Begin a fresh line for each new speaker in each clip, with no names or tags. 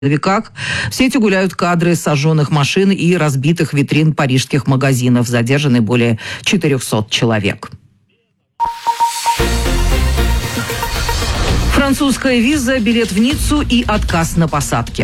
В сети гуляют кадры сожженных машин и разбитых витрин парижских магазинов. Задержаны более 400 человек. Французская виза, билет в Ниццу и отказ на посадке.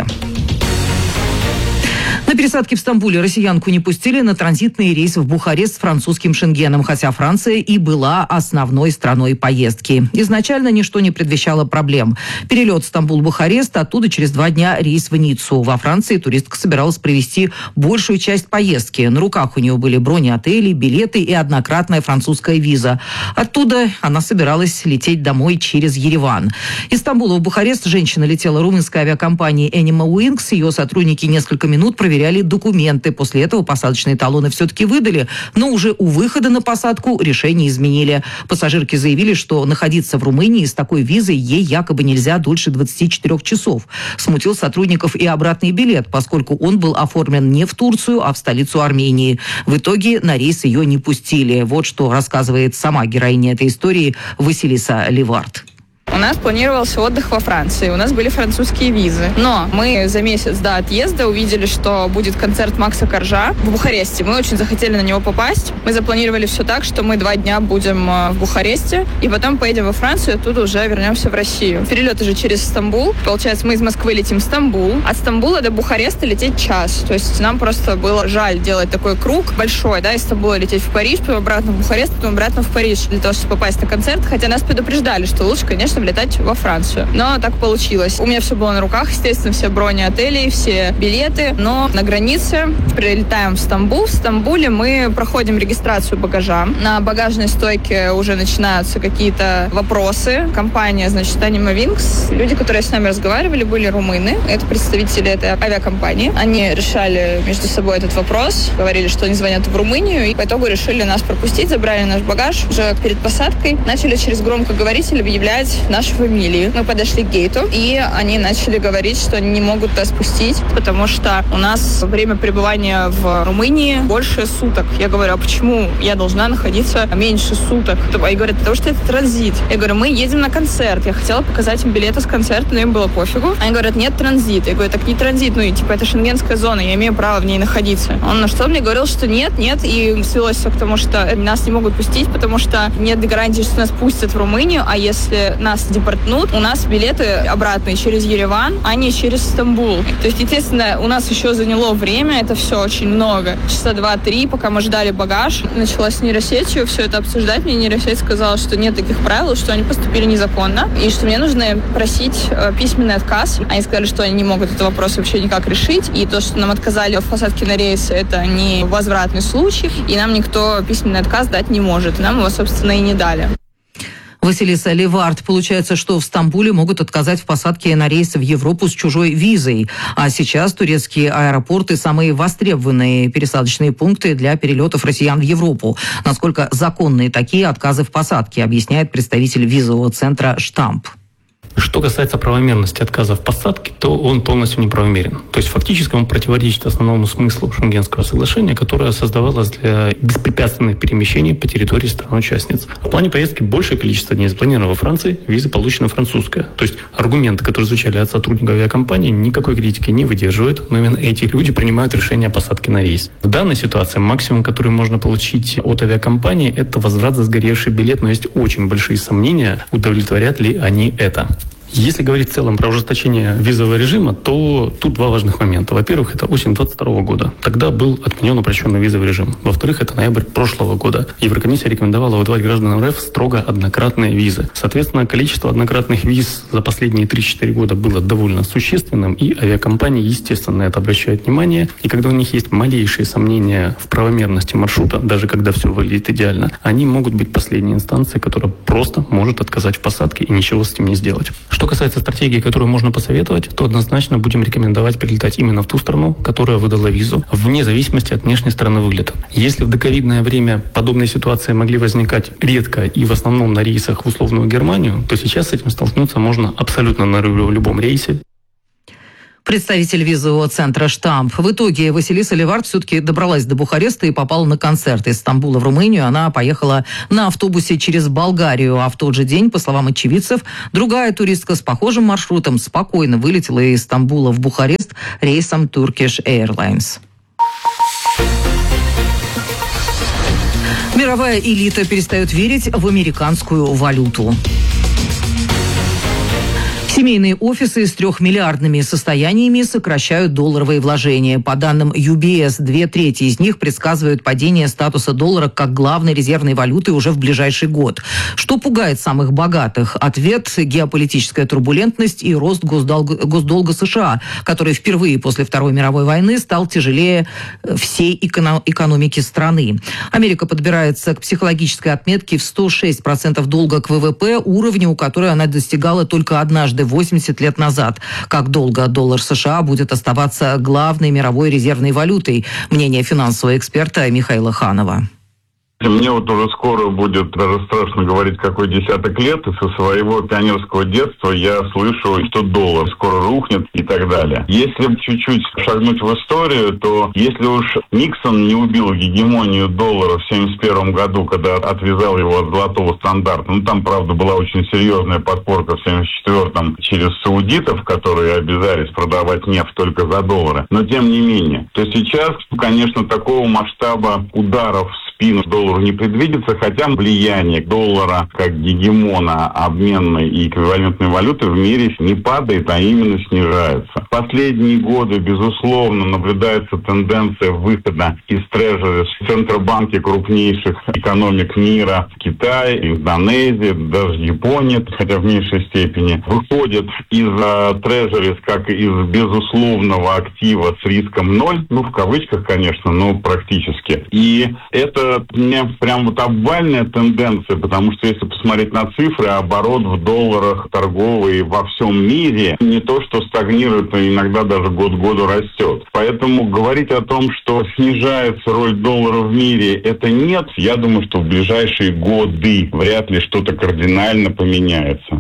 На пересадке в Стамбуле россиянку не пустили на транзитный рейс в Бухарест с французским Шенгеном, хотя Франция и была основной страной поездки. Изначально ничто не предвещало проблем. Перелет Стамбул-Бухарест, оттуда через 2 дня рейс в Ниццу. Во Франции туристка собиралась провести большую часть поездки. На руках у нее были брони отелей, билеты и однократная французская виза. Оттуда она собиралась лететь домой через Ереван. Из Стамбула в Бухарест женщина летела румынской авиакомпании Animal Wings. Ее сотрудники несколько минут проверяли документы. После этого посадочные талоны все-таки выдали, но уже у выхода на посадку решение изменили. Пассажирки заявили, что находиться в Румынии с такой визой ей якобы нельзя дольше 24 часов. Смутил сотрудников и обратный билет, поскольку он был оформлен не в Турцию, а в столицу Армении. В итоге на рейс ее не пустили. Вот что рассказывает сама героиня этой истории Василиса Ливард.
У нас планировался отдых во Франции, у нас были французские визы. Но мы за месяц до отъезда увидели, что будет концерт Макса Коржа в Бухаресте. Мы очень захотели на него попасть. Мы запланировали все так, что мы 2 дня будем в Бухаресте, и потом поедем во Францию, оттуда уже вернемся в Россию. Перелет уже через Стамбул. Получается, мы из Москвы летим в Стамбул. От Стамбула до Бухареста лететь час. То есть нам просто было жаль делать такой круг большой, да, из Стамбула лететь в Париж, потом обратно в Бухарест, потом обратно в Париж, для того, чтобы попасть на концерт. Хотя нас предупреждали, что лучше, конечно, влетать во Францию. Но так получилось. У меня все было на руках, естественно, все брони отелей, все билеты. Но на границе прилетаем в Стамбул. В Стамбуле мы проходим регистрацию багажа. На багажной стойке уже начинаются какие-то вопросы. Компания, значит, Animal Wings. Люди, которые с нами разговаривали, были румыны. Это представители этой авиакомпании. Они решали между собой этот вопрос. Говорили, что они звонят в Румынию. И по итогу решили нас пропустить, забрали наш багаж. Уже перед посадкой начали через громкоговоритель объявлять нашу фамилию. Мы подошли к гейту, и они начали говорить, что они не могут нас пустить, потому что у нас время пребывания в Румынии больше суток. Я говорю, а почему я должна находиться меньше суток? Они говорят, потому что это транзит. Я говорю, мы едем на концерт. Я хотела показать им билеты с концерта, но им было пофигу. Они говорят, нет, транзит. Я говорю, так не транзит, ну и типа это шенгенская зона, я имею право в ней находиться. Он на что мне говорил, что нет, и свелось все к тому, что нас не могут пустить, потому что нет гарантии, что нас пустят в Румынию, а если нас депортируют, у нас билеты обратные через Ереван, а не через Стамбул. То есть, естественно, у нас еще заняло время, это все очень много. Часа 2-3, пока мы ждали багаж. Начала с нейросетью все это обсуждать. Мне нейросеть сказала, что нет таких правил, что они поступили незаконно, и что мне нужно просить письменный отказ. Они сказали, что они не могут этот вопрос вообще никак решить, и то, что нам отказали в посадке на рейс, это не возвратный случай, и нам никто письменный отказ дать не может. Нам его, собственно, и не дали.
Василиса Ливард. Получается, что в Стамбуле могут отказать в посадке на рейсы в Европу с чужой визой. А сейчас турецкие аэропорты – самые востребованные пересадочные пункты для перелетов россиян в Европу. Насколько законные такие отказы в посадке, объясняет представитель визового центра «Штамп».
Что касается правомерности отказа в посадке, то он полностью неправомерен. То есть фактически он противоречит основному смыслу Шенгенского соглашения, которое создавалось для беспрепятственных перемещений по территории стран-участниц. В плане поездки большее количество дней запланировано во Франции, виза получена французская. То есть аргументы, которые звучали от сотрудников авиакомпании, никакой критики не выдерживают, но именно эти люди принимают решение о посадке на рейс. В данной ситуации максимум, который можно получить от авиакомпании, это возврат за сгоревший билет, но есть очень большие сомнения, удовлетворят ли они это. Если говорить в целом про ужесточение визового режима, то тут 2 важных момента. Во-первых, это осень 2022 года. Тогда был отменен упрощенный визовый режим. Во-вторых, это ноябрь прошлого года. Еврокомиссия рекомендовала выдавать гражданам РФ строго однократные визы. Соответственно, количество однократных виз за последние 3-4 года было довольно существенным, и авиакомпании, естественно, на это обращают внимание. И когда у них есть малейшие сомнения в правомерности маршрута, даже когда все выглядит идеально, они могут быть последней инстанцией, которая просто может отказать в посадке и ничего с этим не сделать. Что касается стратегии, которую можно посоветовать, то однозначно будем рекомендовать прилетать именно в ту страну, которая выдала визу, вне зависимости от внешней стороны выгляда. Если в доковидное время подобные ситуации могли возникать редко и в основном на рейсах в условную Германию, то сейчас с этим столкнуться можно абсолютно на любом рейсе.
Представитель визового центра «Штамп». В итоге Василиса Левард все-таки добралась до Бухареста и попала на концерт из Стамбула в Румынию. Она поехала на автобусе через Болгарию, а в тот же день, по словам очевидцев, другая туристка с похожим маршрутом спокойно вылетела из Стамбула в Бухарест рейсом Turkish Airlines. Мировая элита перестает верить в американскую валюту. Семейные офисы с 3-миллиардными состояниями сокращают долларовые вложения. По данным UBS, 2/3 из них предсказывают падение статуса доллара как главной резервной валюты уже в ближайший год. Что пугает самых богатых? Ответ – геополитическая турбулентность и рост госдолга США, который впервые после Второй мировой войны стал тяжелее всей экономики страны. Америка подбирается к психологической отметке в 106% долга к ВВП, уровню, который она достигала только однажды 80 лет назад. Как долго доллар США будет оставаться главной мировой резервной валютой? Мнение финансового эксперта Михаила Ханова.
Мне вот уже скоро будет даже страшно говорить, какой десяток лет, и со своего пионерского детства я слышу, что доллар скоро рухнет и так далее. Если чуть-чуть шагнуть в историю, то если уж Никсон не убил гегемонию доллара в 1971 году, когда отвязал его от золотого стандарта, там, правда, была очень серьезная подпорка в 1974-м через саудитов, которые обязались продавать нефть только за доллары, но тем не менее, то сейчас, конечно, такого масштаба ударов в спину доллару не предвидится, хотя влияние доллара как гегемона обменной и эквивалентной валюты в мире не падает, а именно снижается. В последние годы, безусловно, наблюдается тенденция выхода из трежери центробанки крупнейших экономик мира, Китай, Индонезия, даже Япония, хотя в меньшей степени, выходят из трежери как из безусловного актива с риском 0, в кавычках, конечно, но практически. И это прям вот обвальная тенденция, потому что если посмотреть на цифры, оборот в долларах торговый во всем мире не то, что стагнирует, а иногда даже год к году растет. Поэтому говорить о том, что снижается роль доллара в мире, это нет. Я думаю, что в ближайшие годы вряд ли что-то кардинально поменяется.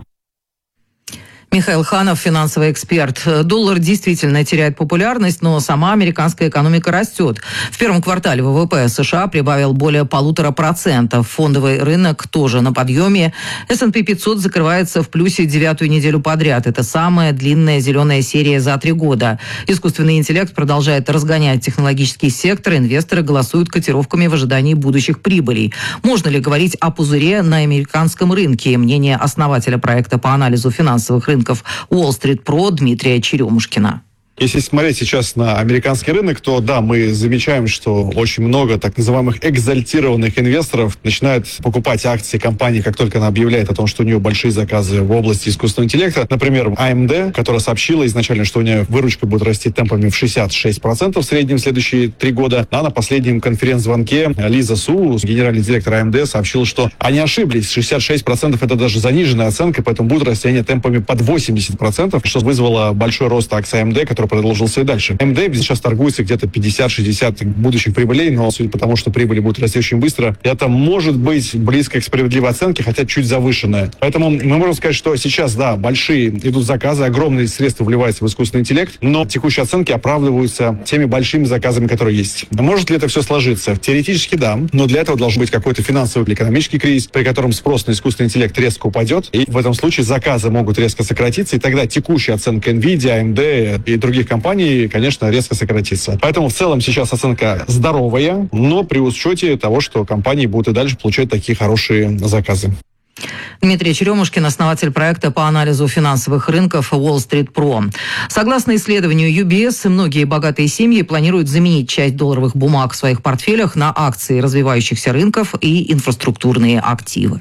Михаил Ханов, финансовый эксперт. Доллар действительно теряет популярность, но сама американская экономика растет. В первом квартале ВВП США прибавил более 1,5%. Фондовый рынок тоже на подъеме. S&P 500 закрывается в плюсе 9-ю неделю подряд. Это самая длинная зеленая серия за 3 года. Искусственный интеллект продолжает разгонять технологический сектор. Инвесторы голосуют котировками в ожидании будущих прибылей. Можно ли говорить о пузыре на американском рынке? Мнение основателя проекта по анализу финансовых рынков Wall Street Pro Дмитрия Черемушкина.
Если смотреть сейчас на американский рынок, то да, мы замечаем, что очень много так называемых экзальтированных инвесторов начинают покупать акции компании, как только она объявляет о том, что у нее большие заказы в области искусственного интеллекта. Например, AMD, которая сообщила изначально, что у нее выручка будет расти темпами в 66% в среднем в следующие 3 года. А на последнем конференц-звонке Лиза Су, генеральный директор AMD, сообщила, что они ошиблись. 66% это даже заниженная оценка, поэтому будут расти они темпами под 80%, что вызвало большой рост акций AMD, который продолжился и дальше. AMD сейчас торгуется где-то 50-60 будущих прибылей, но судя по тому, что прибыли будут расти очень быстро, это может быть близко к справедливой оценке, хотя чуть завышенная. Поэтому мы можем сказать, что сейчас, да, большие идут заказы, огромные средства вливаются в искусственный интеллект, но текущие оценки оправдываются теми большими заказами, которые есть. Может ли это все сложиться? Теоретически да, но для этого должен быть какой-то финансовый или экономический кризис, при котором спрос на искусственный интеллект резко упадет, и в этом случае заказы могут резко сократиться, и тогда текущая оценка NVIDIA, AMD и других компаний, конечно, резко сократится. Поэтому в целом сейчас оценка здоровая, но при учете того, что компании будут и дальше получать такие хорошие заказы.
Дмитрий Черемушкин, основатель проекта по анализу финансовых рынков Wall Street Pro. Согласно исследованию UBS, многие богатые семьи планируют заменить часть долларовых бумаг в своих портфелях на акции развивающихся рынков и инфраструктурные активы.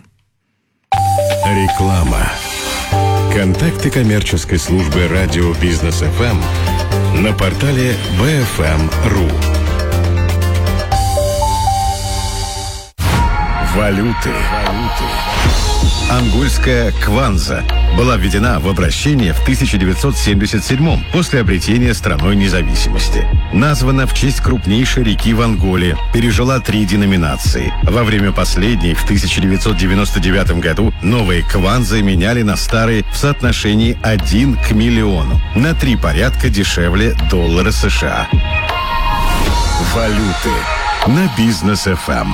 Реклама. Контакты коммерческой службы радио Бизнес ФМ на портале BFM.ru. Валюты. Ангольская кванза была введена в обращение в 1977 после обретения страной независимости. Названа в честь крупнейшей реки в Анголе, пережила 3 деноминации. Во время последней, в 1999 году, новые кванзы меняли на старые в соотношении 1 к миллиону, на 3 порядка дешевле доллара США. Валюты на Бизнес ФМ.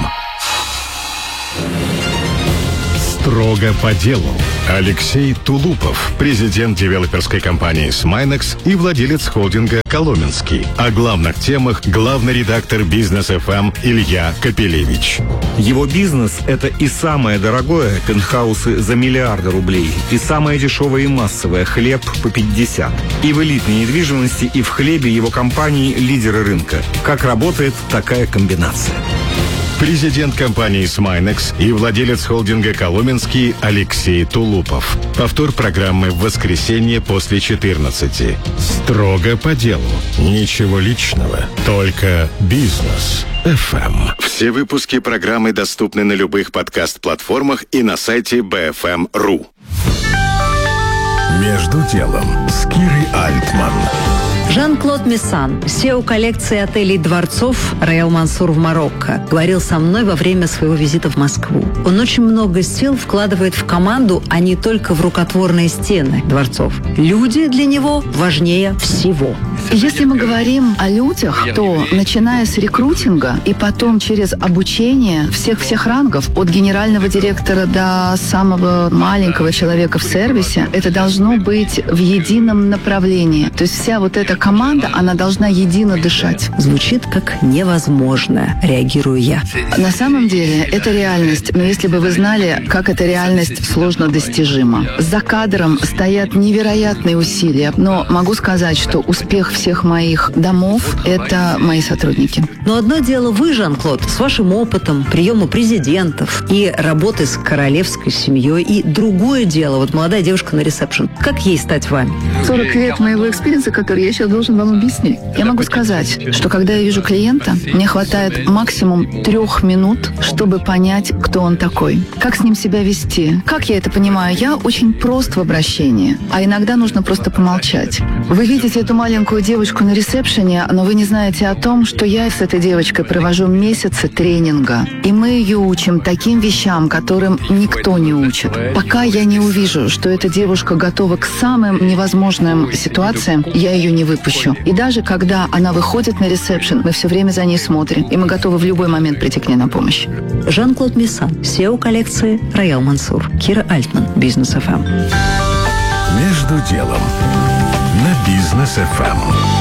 Строго по делу. Алексей Тулупов, президент девелоперской компании «Смайнекс» и владелец холдинга «Коломенский». О главных темах главный редактор «Бизнес ФМ» Илья Капелевич.
Его бизнес – это и самое дорогое – пентхаусы за миллиарды рублей, и самое дешевое и массовое – хлеб по 50. И в элитной недвижимости, и в хлебе его компании – лидеры рынка. Как работает такая комбинация?
Президент компании «Смайнекс» и владелец холдинга «Коломенский» Алексей Тулупов. Повтор программы в воскресенье после 14. Строго по делу. Ничего личного. Только бизнес. ФМ. Все выпуски программы доступны на любых подкаст-платформах и на сайте bfm.ru. Между делом с Кирой Альтман.
Жан-Клод Мессан, CEO коллекции отелей «Дворцов» Роял Мансур в Марокко, говорил со мной во время своего визита в Москву. Он очень много сил вкладывает в команду, а не только в рукотворные стены дворцов. Люди для него важнее всего.
Если мы говорим о людях, то начиная с рекрутинга и потом через обучение всех рангов, от генерального директора до самого маленького человека в сервисе, это должно быть в едином направлении. То есть вся вот эта команда, она должна едино дышать.
Звучит как невозможно, реагирую я.
На самом деле это реальность, но если бы вы знали, как эта реальность сложно достижима. За кадром стоят невероятные усилия, но могу сказать, что успех всех моих домов – это мои сотрудники.
Но одно дело вы, Жан-Клод, с вашим опытом приема президентов и работы с королевской семьей, и другое дело, вот молодая девушка на ресепшн. Как ей стать вами?
40 лет моего экспириенса, который я сейчас должен вам объяснить. Я могу сказать, что когда я вижу клиента, мне хватает максимум 3 минут, чтобы понять, кто он такой. Как с ним себя вести. Как я это понимаю? Я очень прост в обращении, а иногда нужно просто помолчать. Вы видите эту маленькую девочку на ресепшене, но вы не знаете о том, что я с этой девочкой провожу месяцы тренинга. И мы ее учим таким вещам, которым никто не учит. Пока я не увижу, что эта девушка готова к самым невозможным ситуациям, я ее не выпущу. И даже когда она выходит на ресепшн, мы все время за ней смотрим, и мы готовы в любой момент прийти к ней на помощь.
Жан-Клод Мессан, CEO коллекции Роял Мансур. Кира Альтман, Бизнес ФМ.
Между делом на Бизнес ФМ.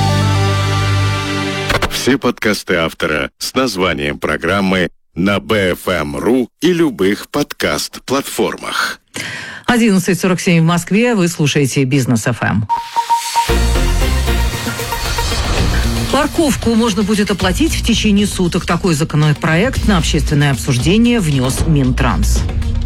Все подкасты автора с названием программы на bfm.ru и любых подкаст-платформах.
11:47 в Москве. Вы слушаете Бизнес ФМ. Парковку можно будет оплатить в течение суток. Такой законопроект на общественное обсуждение внес Минтранс.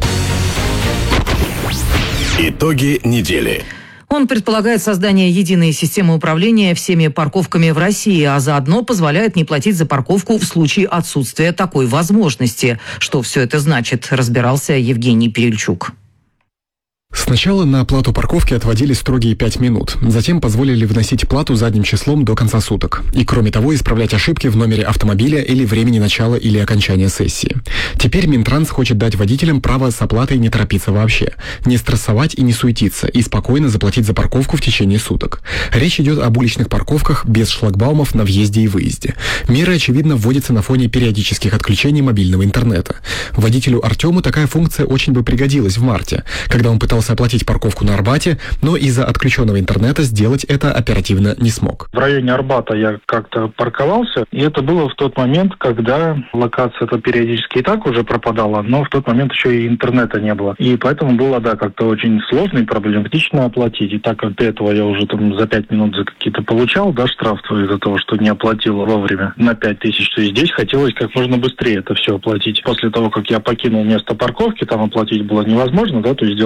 Итоги недели.
Он предполагает создание единой системы управления всеми парковками в России, а заодно позволяет не платить за парковку в случае отсутствия такой возможности. Что все это значит, разбирался Евгений Перельчук.
Сначала на оплату парковки отводили строгие 5 минут. Затем позволили вносить плату задним числом до конца суток. И кроме того, исправлять ошибки в номере автомобиля или времени начала или окончания сессии. Теперь Минтранс хочет дать водителям право с оплатой не торопиться вообще, не стрессовать и не суетиться, и спокойно заплатить за парковку в течение суток. Речь идет об уличных парковках без шлагбаумов на въезде и выезде. Меры, очевидно, вводятся на фоне периодических отключений мобильного интернета. Водителю Артему такая функция очень бы пригодилась в марте, когда он пытался оплатить парковку на Арбате, но из-за отключенного интернета сделать это оперативно не смог.
В районе Арбата я как-то парковался, и это было в тот момент, когда локация эта периодически и так уже пропадала, но в тот момент еще и интернета не было. И поэтому было, как-то очень сложно и проблематично оплатить. И так как до этого я уже там за 5 минут за какие-то получал, штраф из-за того, что не оплатил вовремя на 5000, то и здесь хотелось как можно быстрее это все оплатить. После того, как я покинул место парковки, там оплатить было невозможно, то есть дела сделал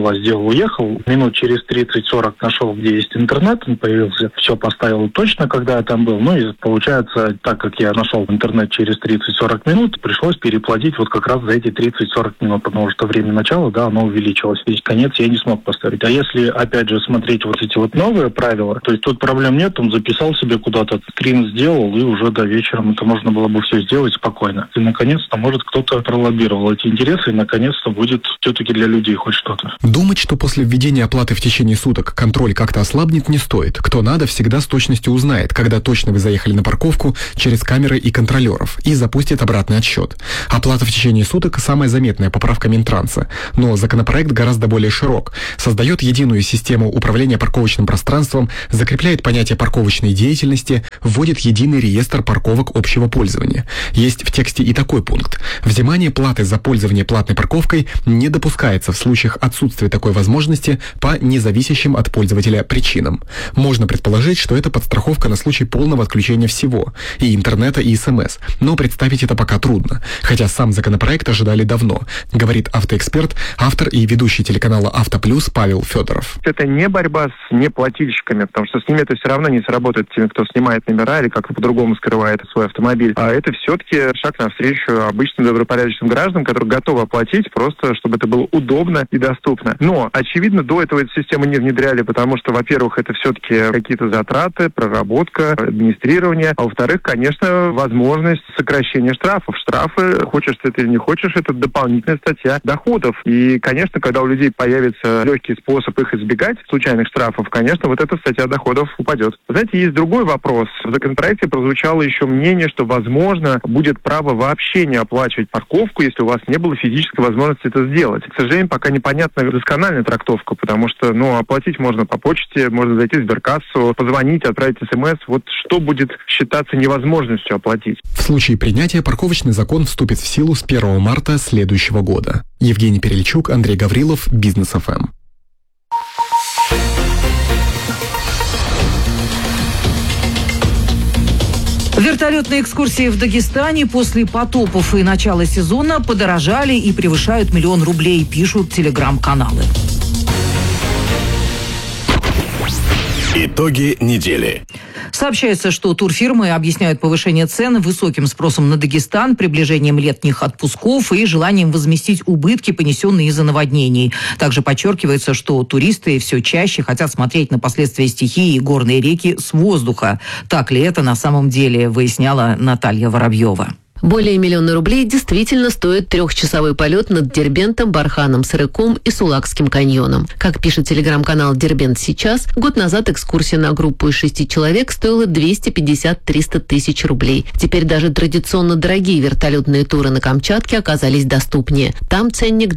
уехал, минут через 30-40 нашел, где есть интернет, он появился, все поставил точно, когда я там был. Ну и получается, так как я нашел интернет через 30-40 минут, пришлось переплатить вот как раз за эти 30-40 минут, потому что время начала, да, оно увеличилось. Ведь конец я не смог поставить. А если, опять же, смотреть вот эти вот новые правила, то есть тут проблем нет, он записал себе куда-то, скрин сделал, и уже до вечера это можно было бы все сделать спокойно. И, наконец-то, может, кто-то пролоббировал эти интересы, и, наконец-то, будет все-таки для людей хоть что-то.
Думать, что после введения оплаты в течение суток контроль как-то ослабнет, не стоит. Кто надо, всегда с точностью узнает, когда точно вы заехали на парковку через камеры и контролеров, и запустит обратный отсчет. Оплата в течение суток – самая заметная поправка Минтранса. Но законопроект гораздо более широк. Создает единую систему управления парковочным пространством, закрепляет понятие парковочной деятельности, вводит единый реестр парковок общего пользования. Есть в тексте и такой пункт. Взимание платы за пользование платной парковкой не допускается в случаях отсутствия такой возможности по независящим от пользователя причинам. Можно предположить, что это подстраховка на случай полного отключения всего, и интернета, и СМС. Но представить это пока трудно. Хотя сам законопроект ожидали давно, говорит автоэксперт, автор и ведущий телеканала «Автоплюс» Павел Федоров.
Это не борьба с неплательщиками, потому что с ними это все равно не сработает, теми, кто снимает номера или как-то по-другому скрывает свой автомобиль. А это все-таки шаг навстречу обычным добропорядочным гражданам, которые готовы оплатить просто, чтобы это было удобно и доступно. Но, очевидно, до этого эту систему не внедряли, потому что, во-первых, это все-таки какие-то затраты, проработка, администрирование, а во-вторых, конечно, возможность сокращения штрафов. Штрафы, хочешь ты это или не хочешь, это дополнительная статья доходов. И, конечно, когда у людей появится легкий способ их избегать, случайных штрафов, конечно, вот эта статья доходов упадет. Знаете, есть другой вопрос. В законопроекте прозвучало еще мнение, что, возможно, будет право вообще не оплачивать парковку, если у вас не было физической возможности это сделать. К сожалению, пока непонятна доскональная трактовка, потому что, оплатить можно по почте, можно зайти в сберкассу, позвонить, отправить СМС. Вот что будет считаться невозможностью оплатить?
В случае принятия парковочный закон вступит в силу с 1 марта следующего года. Евгений Перельчук, Андрей Гаврилов, Бизнес ФМ.
Вертолетные экскурсии в Дагестане после потопов и начала сезона подорожали и превышают 1 000 000 рублей, пишут телеграм-каналы.
Итоги недели.
Сообщается, что турфирмы объясняют повышение цен высоким спросом на Дагестан, приближением летних отпусков и желанием возместить убытки, понесенные из-за наводнений. Также подчеркивается, что туристы все чаще хотят смотреть на последствия стихии и горные реки с воздуха. Так ли это на самом деле, выясняла Наталья Воробьева.
Более 1 000 000 рублей действительно стоит 3-часовой полет над Дербентом, Барханом, Сырыком и Сулакским каньоном. Как пишет телеграм-канал «Дербент сейчас», год назад экскурсия на группу из 6 человек стоила 250-300 тысяч рублей. Теперь даже традиционно дорогие вертолетные туры на Камчатке оказались доступнее. Там ценник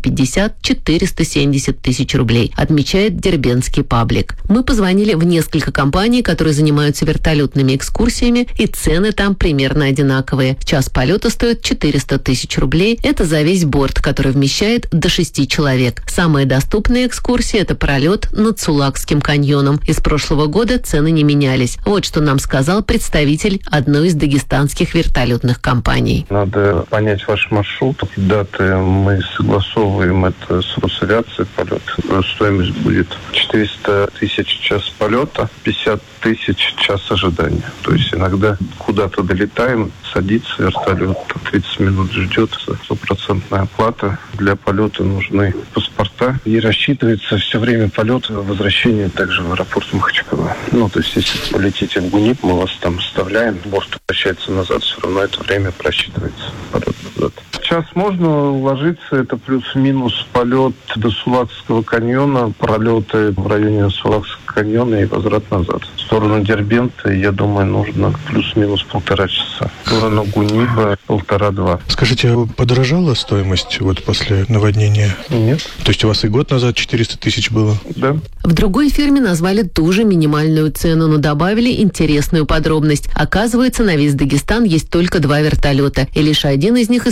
250-470 тысяч рублей, отмечает дербентский паблик. Мы позвонили в несколько компаний, которые занимаются вертолетными экскурсиями, и цены там примерно одинаковые. Час полета стоит 400 тысяч рублей. Это за весь борт, который вмещает до 6 человек. Самая доступная экскурсия – это пролет над Сулакским каньоном. Из прошлого года цены не менялись. Вот что нам сказал представитель одной из дагестанских вертолетных компаний.
Надо понять ваш маршрут. Даты мы согласовываем это с Росавиацией полет. Стоимость будет 400 тысяч час полета, 50 тысяч час ожидания. То есть иногда куда-то долетаем, садится вертолет, 30 минут ждет, 100% оплата. Для полета нужны паспорта. И рассчитывается все время полета, возвращение также в аэропорт Махачкала. То есть если полетите в Гунип, мы вас там оставляем, борт возвращается назад, все равно это время просчитывается. Полет назад. Сейчас можно уложиться, это плюс-минус полет до Сулакского каньона, пролеты в районе Сулакского каньона и возврат назад. В сторону Дербента, я думаю, нужно плюс-минус 1,5 часа. В сторону Гуниба 1,5-2.
Скажите, а подорожала стоимость после наводнения?
Нет.
То есть у вас и год назад 400 тысяч было?
Да.
В другой фирме назвали ту же минимальную цену, но добавили интересную подробность. Оказывается, на весь Дагестан есть только 2 вертолета, и лишь один из них используется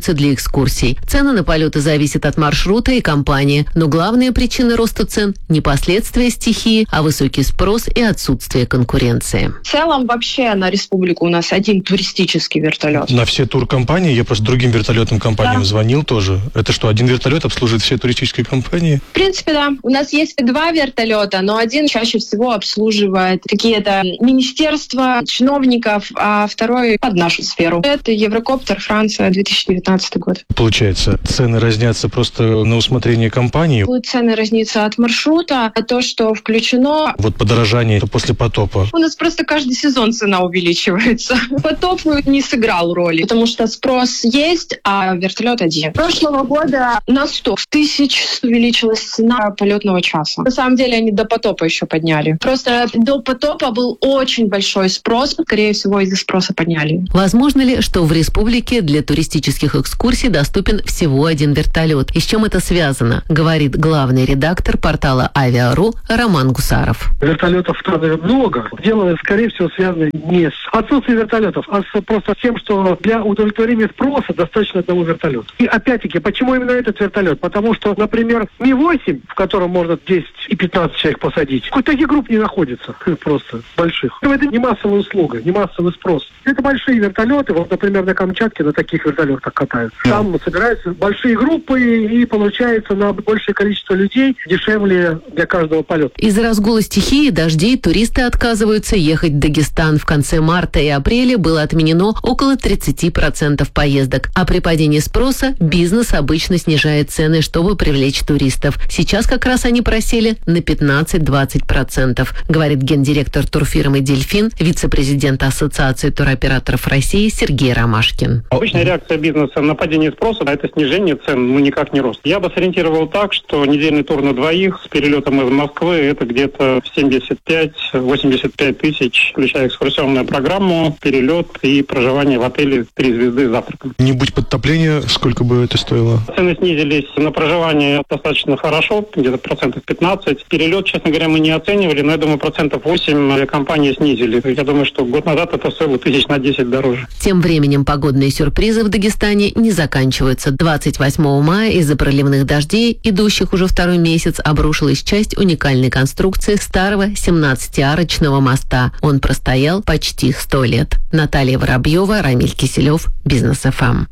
используется для экскурсий. Цены на полеты зависят от маршрута и компании, но главная причина роста цен – не последствия стихии, а высокий спрос и отсутствие конкуренции.
В целом вообще на республику у нас один туристический вертолет.
На все туркомпании? Я просто другим вертолетным компаниям звонил тоже. Это что, один вертолет обслуживает все туристические компании?
В принципе, да. У нас есть 2 вертолета, но один чаще всего обслуживает какие-то министерства, чиновников, а второй под нашу сферу. Это Еврокоптер, Франция, 2019 год.
Получается, цены разнятся просто на усмотрение компании?
Будут цены разниться от маршрута, а то, что включено...
Вот подорожание после потопа.
У нас просто каждый сезон цена увеличивается. Потоп не сыграл роли, потому что спрос есть, а вертолет один. Прошлого года на 100 тысяч увеличилась цена полетного часа. На самом деле они до потопа еще подняли. Просто до потопа был очень большой спрос. Скорее всего, из-за спроса подняли.
Возможно ли, что в республике для туристических экскурсий доступен всего один вертолет? И с чем это связано, говорит главный редактор портала Авиа.ру Роман Гусаров.
Вертолетов в стране много. Дело, скорее всего, связано не с отсутствием вертолетов, а просто с тем, что для удовлетворения спроса достаточно одного вертолета. И опять-таки, почему именно этот вертолет? Потому что, например, Ми-8, в котором можно 10 и 15 человек посадить, таких групп не находится просто больших. Это не массовая услуга, не массовый спрос. Это большие вертолеты. Вот, например, на Камчатке на таких вертолетах катаются. Там собираются большие группы и получается на большее количество людей дешевле для каждого полета.
Из-за разгула стихии и дождей туристы отказываются ехать в Дагестан. В конце марта и апреля было отменено около 30% поездок. А при падении спроса бизнес обычно снижает цены, чтобы привлечь туристов. Сейчас как раз они просели на 15-20%, говорит гендиректор турфирмы «Дельфин», вице-президент Ассоциации туроператоров России Сергей Ромашкин.
Обычная реакция бизнеса на падение спроса – это снижение цен, никак не рост. Я бы сориентировал так, что недельный тур на двоих с перелетом из Москвы – это где-то 75-85 тысяч, включая экскурсионную программу, перелет и проживание в отеле 3 звезды с завтраком.
Не будь подтопления, сколько бы это стоило?
Цены снизились на проживание достаточно хорошо, где-то 15%. Перелет, честно говоря, мы не оценивали, но я думаю, 8% компании снизили. Я думаю, что год назад это стоило 10 дороже.
Тем временем погодные сюрпризы в Дагестане не заканчиваются. 28 мая из-за проливных дождей, идущих уже второй месяц, обрушилась часть уникальной конструкции старого 17-арочного моста. Он простоял почти 100 лет. Наталья Воробьева, Рамиль Киселев, Бизнес ФМ.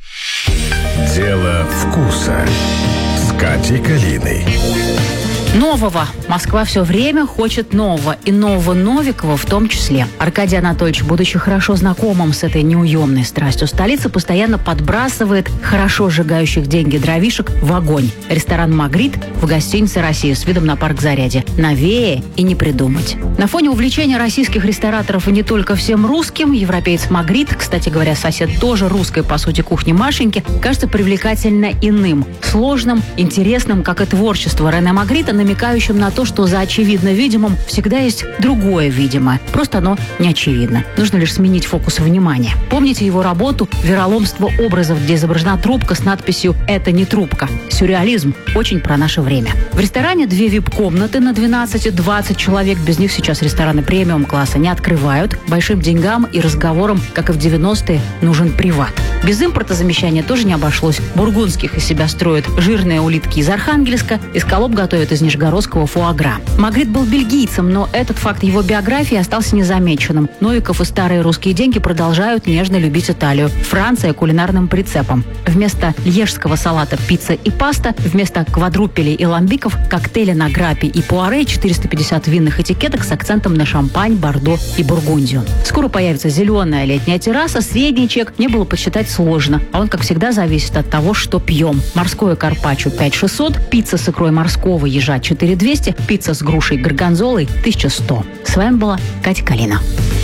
Дело вкуса с Катей Калиной.
Нового. Москва все время хочет нового. И нового Новикова в том числе. Аркадий Анатольевич, будучи хорошо знакомым с этой неуемной страстью столицы, постоянно подбрасывает хорошо сжигающих деньги дровишек в огонь. Ресторан «Магрит» в гостинице «Россия» с видом на парк Зарядье. Новее и не придумать. На фоне увлечения российских рестораторов и не только всем русским, европеец «Магрит», кстати говоря, сосед тоже русской, по сути, кухни Машеньки, кажется привлекательно иным. Сложным, интересным, как и творчество Рене Магрита, намекающим на то, что за очевидно видимым всегда есть другое видимое. Просто оно не очевидно. Нужно лишь сменить фокус внимания. Помните его работу «Вероломство образов», где изображена трубка с надписью «Это не трубка». Сюрреализм очень про наше время. В ресторане 2 вип-комнаты на 12-20 человек. Без них сейчас рестораны премиум-класса не открывают. Большим деньгам и разговорам, как и в 90-е, нужен приват. Без импортозамещания тоже не обошлось. Бургундских из себя строят жирные улитки из Архангельска, эскалоп готовят из нижегородского фуагра. Магрит был бельгийцем, но этот факт его биографии остался незамеченным. Новиков и старые русские деньги продолжают нежно любить Италию. Франция кулинарным прицепом. Вместо льежского салата пицца и паста, вместо квадрупелей и ламбиков коктейли на граппе и пуаре, 450 винных этикеток с акцентом на шампань, бордо и бургундию. Скоро появится зеленая летняя терраса, средний чек не было подсчитать сложно. А он, как всегда, зависит от того, что пьем. Морское карпаччо 5600, пицца с икрой морского ежа 4200, пицца с грушей горгонзолой 1100. С вами была Катя Калина.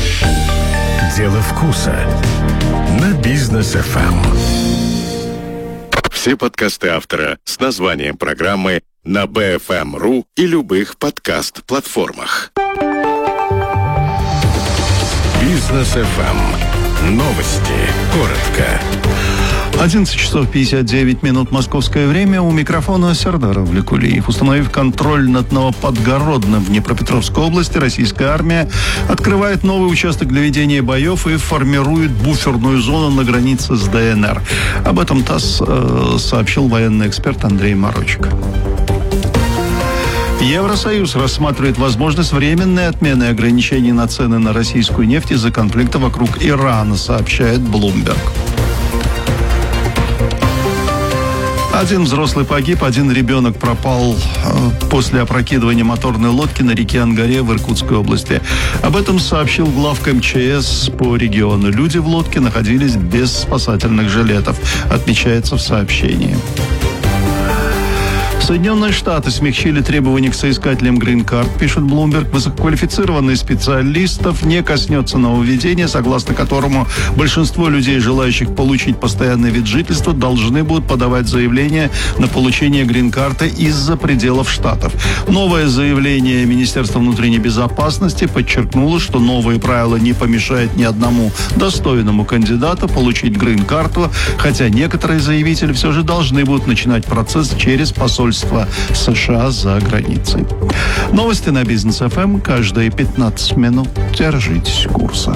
Дело вкуса на Бизнес ФМ. Все подкасты автора с названием программы на BFM.ru и любых подкаст-платформах. Бизнес ФМ. Новости. Коротко.
11 часов 59 минут московское время. У микрофона Сердар Авликулиев. Установив контроль над Новоподгородным в Днепропетровской области, российская армия открывает новый участок для ведения боев и формирует буферную зону на границе с ДНР. Об этом ТАСС сообщил военный эксперт Андрей Морочко. Евросоюз рассматривает возможность временной отмены ограничений на цены на российскую нефть из-за конфликта вокруг Ирана, сообщает Bloomberg. Один взрослый погиб, один ребенок пропал после опрокидывания моторной лодки на реке Ангаре в Иркутской области. Об этом сообщил главк МЧС по региону. Люди в лодке находились без спасательных жилетов, отмечается в сообщении. Соединенные Штаты смягчили требования к соискателям грин-карт, пишет Bloomberg. Высококвалифицированных специалистов не коснется нововведения, согласно которому большинство людей, желающих получить постоянный вид жительства, должны будут подавать заявление на получение грин-карты из-за пределов штатов. Новое заявление Министерства внутренней безопасности подчеркнуло, что новые правила не помешают ни одному достойному кандидату получить грин-карту, хотя некоторые заявители все же должны будут начинать процесс через посольство США за границей. Новости на Бизнес ФМ каждые 15 минут. Держитесь курса.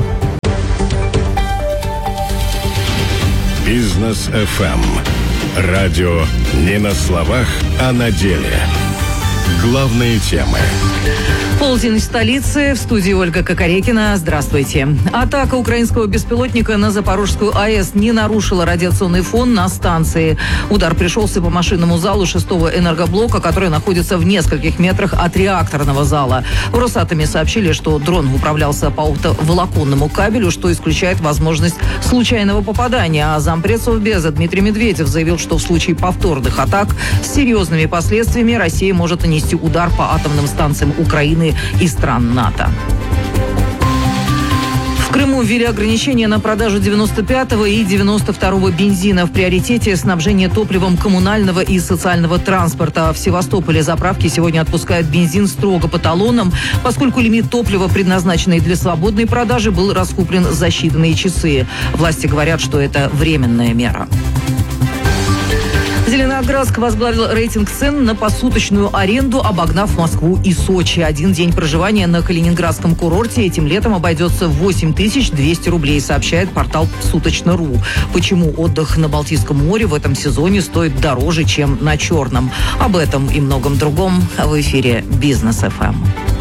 Бизнес ФМ. Радио не на словах, а на деле. Главные темы.
Полдень в столице. В студии Ольга Кокорекина. Здравствуйте. Атака украинского беспилотника на Запорожскую АЭС не нарушила радиационный фон на станции. Удар пришелся по машинному залу 6-го энергоблока, который находится в нескольких метрах от реакторного зала. В Росатоме сообщили, что дрон управлялся по оптоволоконному кабелю, что исключает возможность случайного попадания. А зампред Совбеза Дмитрий Медведев заявил, что в случае повторных атак с серьезными последствиями Россия может нанести удар по атомным станциям Украины и стран НАТО. В Крыму ввели ограничения на продажу 95-го и 92-го бензина. В приоритете снабжение топливом коммунального и социального транспорта. В Севастополе заправки сегодня отпускают бензин строго по талонам, поскольку лимит топлива, предназначенный для свободной продажи, был раскуплен за считанные часы. Власти говорят, что это временная мера. Зеленоградск возглавил рейтинг цен на посуточную аренду, обогнав Москву и Сочи. Один день проживания на Калининградском курорте этим летом обойдется в 8200 рублей, сообщает портал Суточно.ру. Почему отдых на Балтийском море в этом сезоне стоит дороже, чем на Черном? Об этом и многом другом в эфире Бизнес ФМ.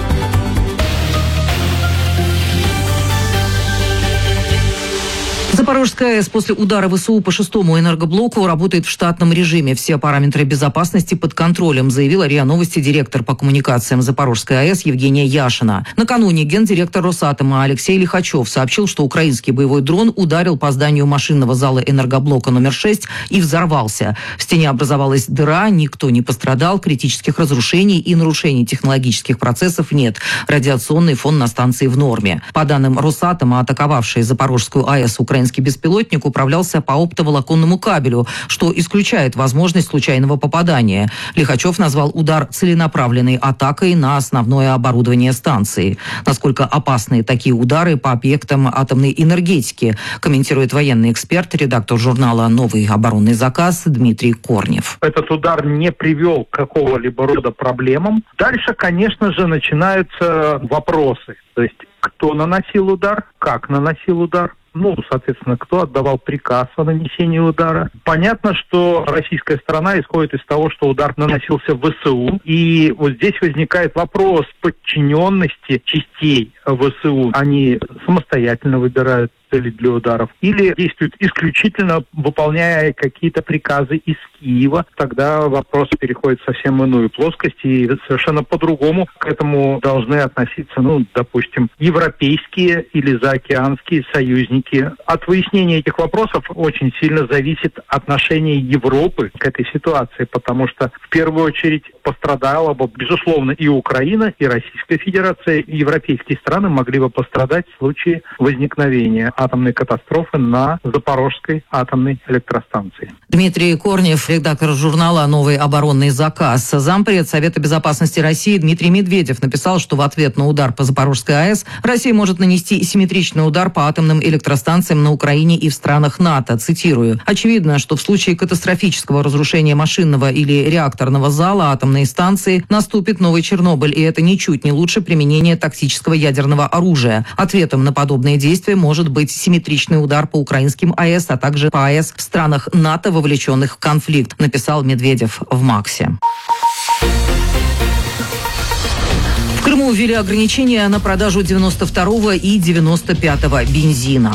Запорожская АЭС после удара ВСУ по 6-му энергоблоку работает в штатном режиме. Все параметры безопасности под контролем, заявила РИА Новости директор по коммуникациям Запорожской АЭС Евгения Яшина. Накануне гендиректор Росатома Алексей Лихачев сообщил, что украинский боевой дрон ударил по зданию машинного зала энергоблока номер 6 и взорвался. В стене образовалась дыра, никто не пострадал, критических разрушений и нарушений технологических процессов нет. Радиационный фон на станции в норме. По данным Росатома, атаковавший Запорожскую АЭС украинский беспилотник управлялся по оптоволоконному кабелю, что исключает возможность случайного попадания. Лихачев назвал удар целенаправленной атакой на основное оборудование станции. Насколько опасны такие удары по объектам атомной энергетики, комментирует военный эксперт, редактор журнала «Новый оборонный заказ» Дмитрий Корнев.
Этот удар не привел к какого-либо рода проблемам. Дальше, конечно же, начинаются вопросы. То есть, кто наносил удар, как наносил удар. Соответственно, кто отдавал приказ о нанесении удара. Понятно, что российская сторона исходит из того, что удар наносился в ВСУ. И вот здесь возникает вопрос подчиненности частей ВСУ. Они самостоятельно выбирают цели для ударов или действуют исключительно выполняя какие-то приказы из Киева. Тогда вопрос переходит совсем в иную плоскость, и совершенно по-другому к этому должны относиться, допустим, европейские или заокеанские союзники. От выяснения этих вопросов очень сильно зависит отношение Европы к этой ситуации, потому что в первую очередь пострадала бы, безусловно, и Украина, и Российская Федерация, и европейские страны могли бы пострадать в случае возникновения атомной катастрофы на Запорожской атомной электростанции.
Дмитрий Корнев, редактор журнала «Новый оборонный заказ». Зампред Совета безопасности России Дмитрий Медведев написал, что в ответ на удар по Запорожской АЭС Россия может нанести симметричный удар по атомным электростанциям на Украине и в странах НАТО. Цитирую. «Очевидно, что в случае катастрофического разрушения машинного или реакторного зала атомной станции наступит новый Чернобыль, и это ничуть не лучше применения тактического ядерного оружия. Ответом на подобные действия может быть симметричный удар по украинским АЭС, а также по АЭС в странах НАТО, вовлеченных в конфликт», написал Медведев в МАКСе. В Крыму ввели ограничения на продажу 92-го и 95-го бензина.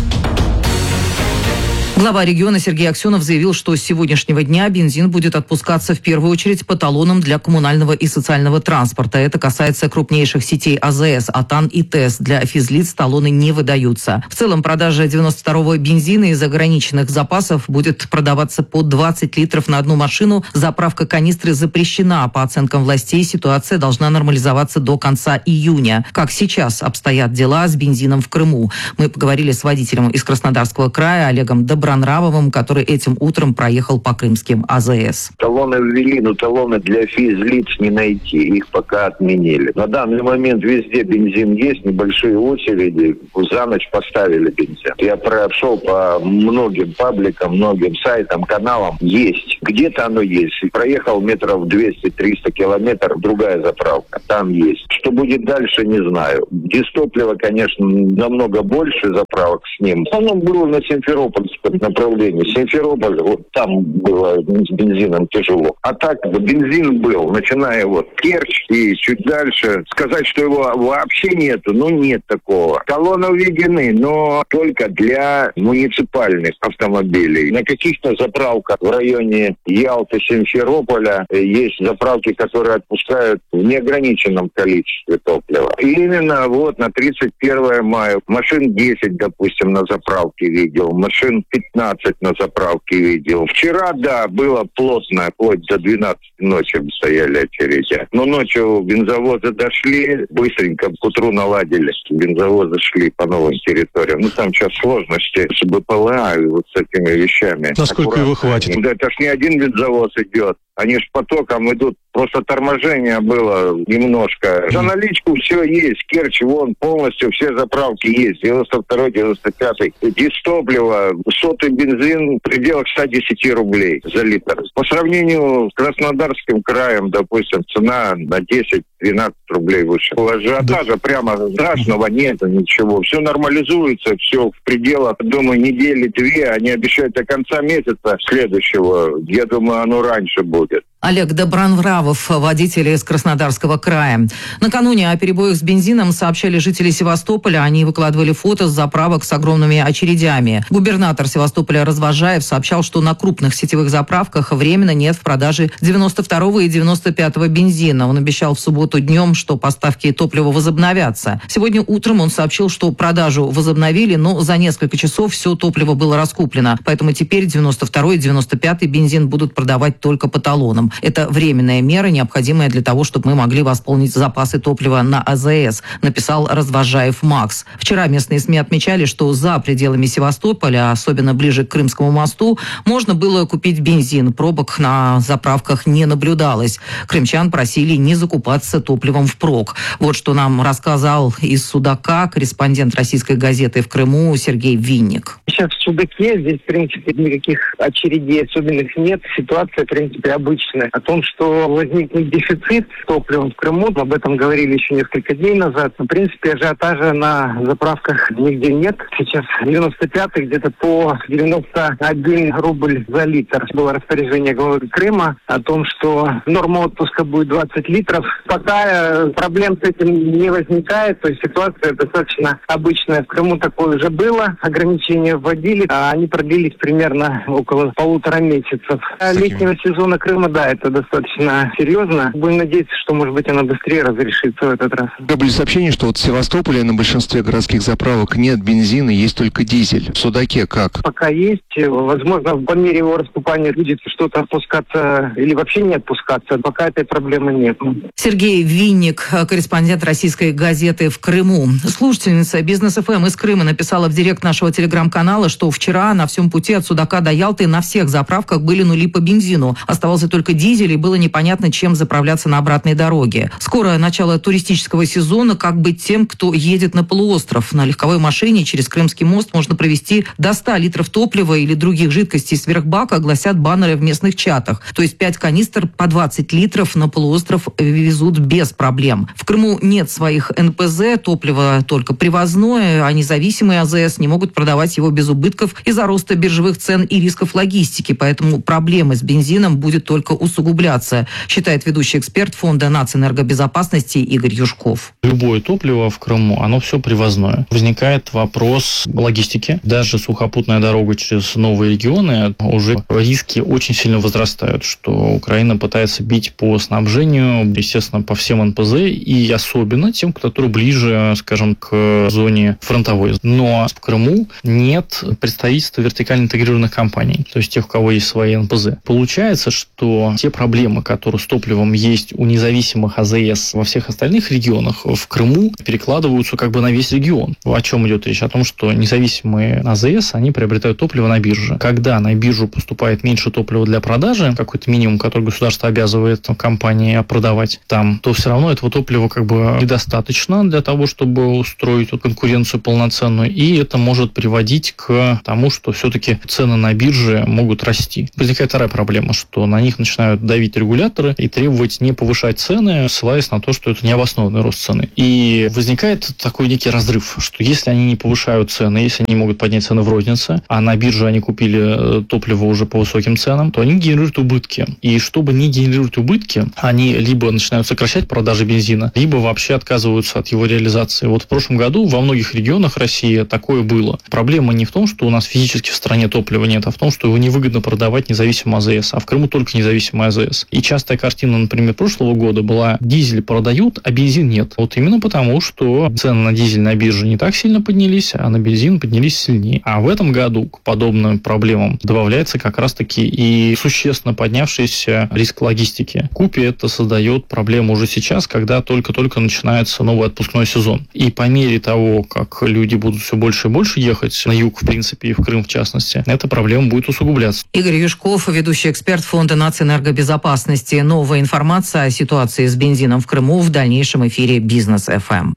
Глава региона Сергей Аксенов заявил, что с сегодняшнего дня бензин будет отпускаться в первую очередь по талонам для коммунального и социального транспорта. Это касается крупнейших сетей АЗС, АТАН и ТЭС. Для физлиц талоны не выдаются. В целом продажа 92-го бензина из ограниченных запасов будет продаваться по 20 литров на одну машину. Заправка канистры запрещена. По оценкам властей, ситуация должна нормализоваться до конца июня. Как сейчас обстоят дела с бензином в Крыму? Мы поговорили с водителем из Краснодарского края Олегом Добронравовым, который этим утром проехал по крымским АЗС.
Талоны ввели, но талоны для физлиц не найти. Их пока отменили. На данный момент везде бензин есть, небольшие очереди. За ночь поставили бензин. Я прошел по многим пабликам, многим сайтам, каналам. Есть. Где-то оно есть. Проехал метров 200-300 километров, другая заправка. Там есть. Что будет дальше, не знаю. Дистоплива, конечно, намного больше заправок с ним. В основном было на Симферопольском направлении. Симферополь, вот там было с бензином тяжело. А так бензин был, начиная вот Керчь и чуть дальше. Сказать, что его вообще нету, ну нет такого. Талоны введены, но только для муниципальных автомобилей. На каких-то заправках в районе Ялты, Симферополя есть заправки, которые отпускают в неограниченном количестве топлива. И именно вот на 31 мая машин 10, допустим, на заправке видел, машин 15 на заправке видел. Вчера, да, было плотно, вплоть до 12 ночи стояли очереди. Но ночью бензовозы дошли, быстренько к утру наладили. Бензовозы шли по новым территориям. Ну, там сейчас сложности с БПЛА и вот с этими вещами.
Насколько его хватит?
Да, это ж не один бензовоз идет. Они ж потоком идут. Просто торможение было немножко. За наличку все есть. Керчь, вон, полностью все заправки есть. 92-й, 95-й. Дистопливо, сотый бензин в пределах 110 рублей за литр. По сравнению с Краснодарским краем, допустим, цена на 10-12 рублей выше. Ажиотажа прямо страшного нет, ничего. Все нормализуется, все в пределах, думаю, недели-две. Они обещают до конца месяца следующего. Я думаю, оно раньше будет.
Олег Добронравов, водитель из Краснодарского края. Накануне о перебоях с бензином сообщали жители Севастополя. Они выкладывали фото с заправок с огромными очередями. Губернатор Севастополя Развожаев сообщал, что на крупных сетевых заправках временно нет в продаже 92-го и 95-го бензина. Он обещал в субботу днем, что поставки топлива возобновятся. Сегодня утром он сообщил, что продажу возобновили, но за несколько часов все топливо было раскуплено. Поэтому теперь 92-й и 95-й бензин будут продавать только по талонам. Это временная мера, необходимая для того, чтобы мы могли восполнить запасы топлива на АЗС, написал Развожаев МАКС. Вчера местные СМИ отмечали, что за пределами Севастополя, особенно ближе к Крымскому мосту, можно было купить бензин. Пробок на заправках не наблюдалось. Крымчан просили не закупаться топливом впрок. Вот что нам рассказал из Судака корреспондент российской газеты в Крыму Сергей Винник.
Сейчас в Судаке здесь, в принципе, никаких очередей особенных нет. Ситуация, в принципе, обычная. О том, что возникнет дефицит с топливом в Крыму, об этом говорили еще несколько дней назад. В принципе, ажиотажа на заправках нигде нет. Сейчас 95-й где-то по 91 рубль за литр. Было распоряжение главы Крыма о том, что норма отпуска будет 20 литров. Пока проблем с этим не возникает, то есть ситуация достаточно обычная. В Крыму такое уже было. Ограничения вводили, а они продлились примерно около 1,5 месяца. Летнего сезона Крыма, да, Да, это достаточно серьезно. Будем надеяться, что, может быть, она быстрее разрешится в этот раз.
Были сообщения, что вот в Севастополе на большинстве городских заправок нет бензина, есть только дизель. В Судаке как?
Пока есть. Возможно, по мере его расступания будет что-то отпускаться или вообще не отпускаться. Пока этой проблемы нет.
Сергей Винник, корреспондент российской газеты в Крыму. Слушательница Бизнес ФМ из Крыма написала в директ нашего телеграм-канала, что вчера на всем пути от Судака до Ялты на всех заправках были нули по бензину. Оставался только дизель, и было непонятно, чем заправляться на обратной дороге. Скоро начало туристического сезона. Как быть тем, кто едет на полуостров? На легковой машине через Крымский мост можно провести до 100 литров топлива или других жидкостей сверх бака, гласят баннеры в местных чатах. То есть 5 канистр по 20 литров на полуостров везут без проблем. В Крыму нет своих НПЗ, топливо только привозное, а независимые АЗС не могут продавать его без убытков из-за роста биржевых цен и рисков логистики, поэтому проблемы с бензином будет только усугубляться, считает ведущий эксперт Фонда нацэнергобезопасности Игорь Юшков.
Любое топливо в Крыму, оно все привозное. Возникает вопрос логистики. Даже сухопутная дорога через новые регионы, уже риски очень сильно возрастают, что Украина пытается бить по снабжению, естественно, по всем НПЗ и особенно тем, которые ближе, скажем, к зоне фронтовой. Но в Крыму нет представительства вертикально интегрированных компаний, то есть тех, у кого есть свои НПЗ. Получается, что те проблемы, которые с топливом есть у независимых АЗС во всех остальных регионах, в Крыму перекладываются как бы на весь регион. О чем идет речь? О том, что независимые АЗС, они приобретают топливо на бирже. Когда на биржу поступает меньше топлива для продажи, какой-то минимум, который государство обязывает компании продавать там, то все равно этого топлива как бы недостаточно для того, чтобы устроить конкуренцию полноценную, и это может приводить к тому, что все-таки цены на бирже могут расти. Возникает вторая проблема, что на них начинают давить регуляторы и требовать не повышать цены, ссылаясь на то, что это необоснованный рост цены. И возникает такой некий разрыв, что если они не повышают цены, если они могут поднять цены в рознице, а на бирже они купили топливо уже по высоким ценам, то они генерируют убытки. И чтобы не генерировать убытки, они либо начинают сокращать продажи бензина, либо вообще отказываются от его реализации. Вот в прошлом году во многих регионах России такое было. Проблема не в том, что у нас физически в стране топлива нет, а в том, что его невыгодно продавать независимым АЗС, а в Крыму только независимый АЗС. И частая картина, например, прошлого года была: дизель продают, а бензин нет. Вот именно потому, что цены на дизель на бирже не так сильно поднялись, а на бензин поднялись сильнее. А в этом году к подобным проблемам добавляется как раз-таки и существенно поднявшийся риск логистики. Купе это создает проблему уже сейчас, когда только-только начинается новый отпускной сезон. И по мере того, как люди будут все больше и больше ехать на юг, в принципе, и в Крым в частности, эта проблема будет усугубляться.
Игорь Юшков, ведущий эксперт Фонда нацэнергобезопасности. Новая информация о ситуации с бензином в Крыму в дальнейшем эфире Бизнес ФМ.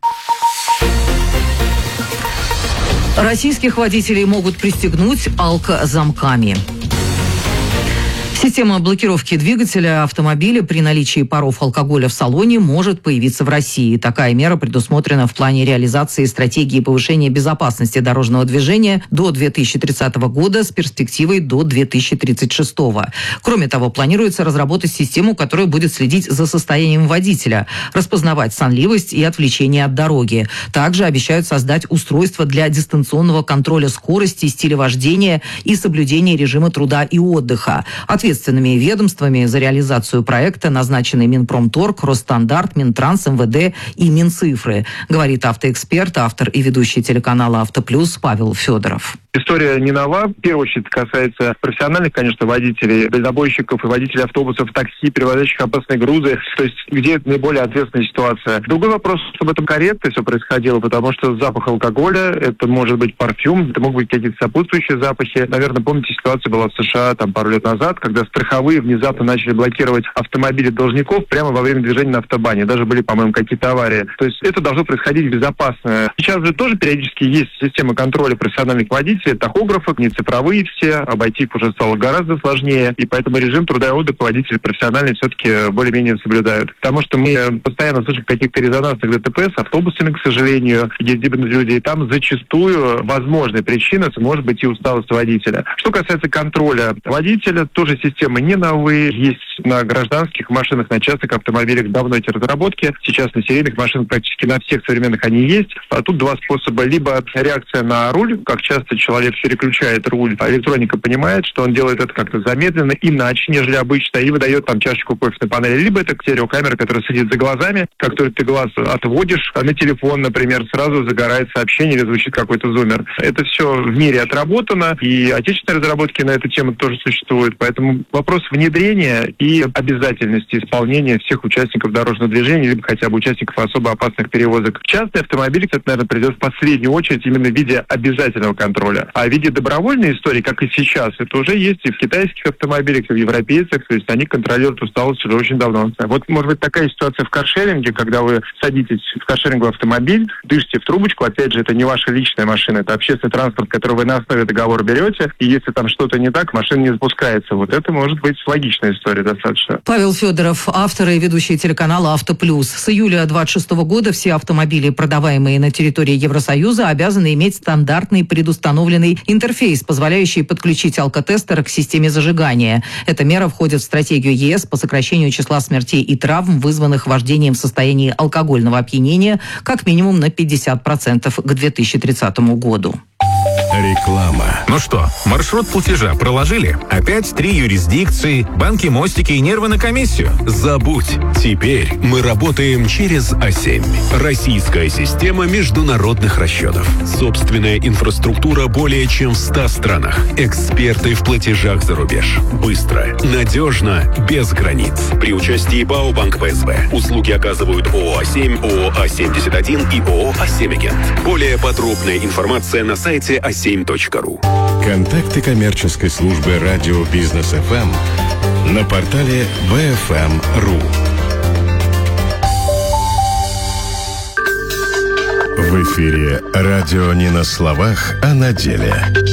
Российских водителей могут пристегнуть алкозамками. Система блокировки двигателя автомобиля при наличии паров алкоголя в салоне может появиться в России. Такая мера предусмотрена в плане реализации стратегии повышения безопасности дорожного движения до 2030 года с перспективой до 2036. Кроме того, планируется разработать систему, которая будет следить за состоянием водителя, распознавать сонливость и отвлечение от дороги. Также обещают создать устройство для дистанционного контроля скорости, стиля вождения и соблюдения режима труда и отдыха. Ответственными ведомствами за реализацию проекта назначены Минпромторг, Росстандарт, Минтранс, МВД и Минцифры, говорит автоэксперт, автор и ведущий телеканала «Автоплюс» Павел Федоров.
История не нова. В первую очередь касается профессиональных, конечно, водителей, дальнобойщиков и водителей автобусов, такси, перевозящих опасные грузы. То есть, где наиболее ответственная ситуация. Другой вопрос, чтобы это корректно все происходило, потому что запах алкоголя, это может быть парфюм, это могут быть какие-то сопутствующие запахи. Наверное, помните, ситуация была в США пару лет назад, когда страховые внезапно начали блокировать автомобили должников прямо во время движения на автобане. Даже были, по-моему, какие-то аварии. То есть, это должно происходить безопасно. Сейчас же тоже периодически есть система контроля профессиональных водителей, тахографы, не цифровые все, обойти их уже стало гораздо сложнее, и поэтому режим труда и отдыха водители профессиональные все-таки более-менее соблюдают. Потому что мы постоянно слышим каких-то резонансных ДТП с автобусами, к сожалению, где гибнут люди, и там зачастую возможная причина может быть и усталость водителя. Что касается контроля водителя, тоже системы не новые, есть на гражданских машинах, на частных автомобилях давно эти разработки. Сейчас на серийных машинах практически на всех современных они есть. А тут два способа. Либо реакция на руль, как часто человек переключает руль, а электроника понимает, что он делает это как-то замедленно, иначе, нежели обычно, и выдает там чашечку кофе на панели. Либо это стереокамера, которая сидит за глазами, как только ты глаз отводишь на телефон, например, сразу загорает сообщение или звучит какой-то зуммер. Это все в мире отработано, и отечественные разработки на эту тему тоже существуют. Поэтому вопрос внедрения и обязательности исполнения всех участников дорожного движения, либо хотя бы участников особо опасных перевозок. Частные автомобили, кстати, наверное, придет в последнюю очередь именно в виде обязательного контроля. А в виде добровольной истории, как и сейчас, это уже есть и в китайских автомобилях, и в европейцах, то есть они контролируют усталость уже очень давно. Вот, может быть, такая ситуация в каршеринге, когда вы садитесь в каршеринговый автомобиль, дышите в трубочку, опять же, это не ваша личная машина, это общественный транспорт, который вы на основе договора берете, и если там что-то не так, машина не запускается. Вот это может быть логичная история достаточно.
Павел Федоров, автор и ведущий телеканала «Автоплюс». С июля 2026 года все автомобили, продаваемые на территории Евросоюза, обязаны иметь стандартный предустановленный интерфейс, позволяющий подключить алкотестер к системе зажигания. Эта мера входит в стратегию ЕС по сокращению числа смертей и травм, вызванных вождением в состоянии алкогольного опьянения, как минимум на 50% к 2030 году.
Реклама. Ну что, маршрут платежа проложили? Опять 3 юрисдикции, банки, мостики и нервы на комиссию? Забудь. Теперь мы работаем через А7. Российская система международных расчетов. Собственная инфраструктура более чем в 100 странах. Эксперты в платежах за рубеж. Быстро, надежно, без границ. При участии БАО Банк ПСБ. Услуги оказывают ООО А7, ООО А71 и ООО А7-агент. Более подробная информация на сайте a7.ru.
Контакты коммерческой службы радио Бизнес ФМ на портале bfm.ru. В эфире радио не на словах, а на деле.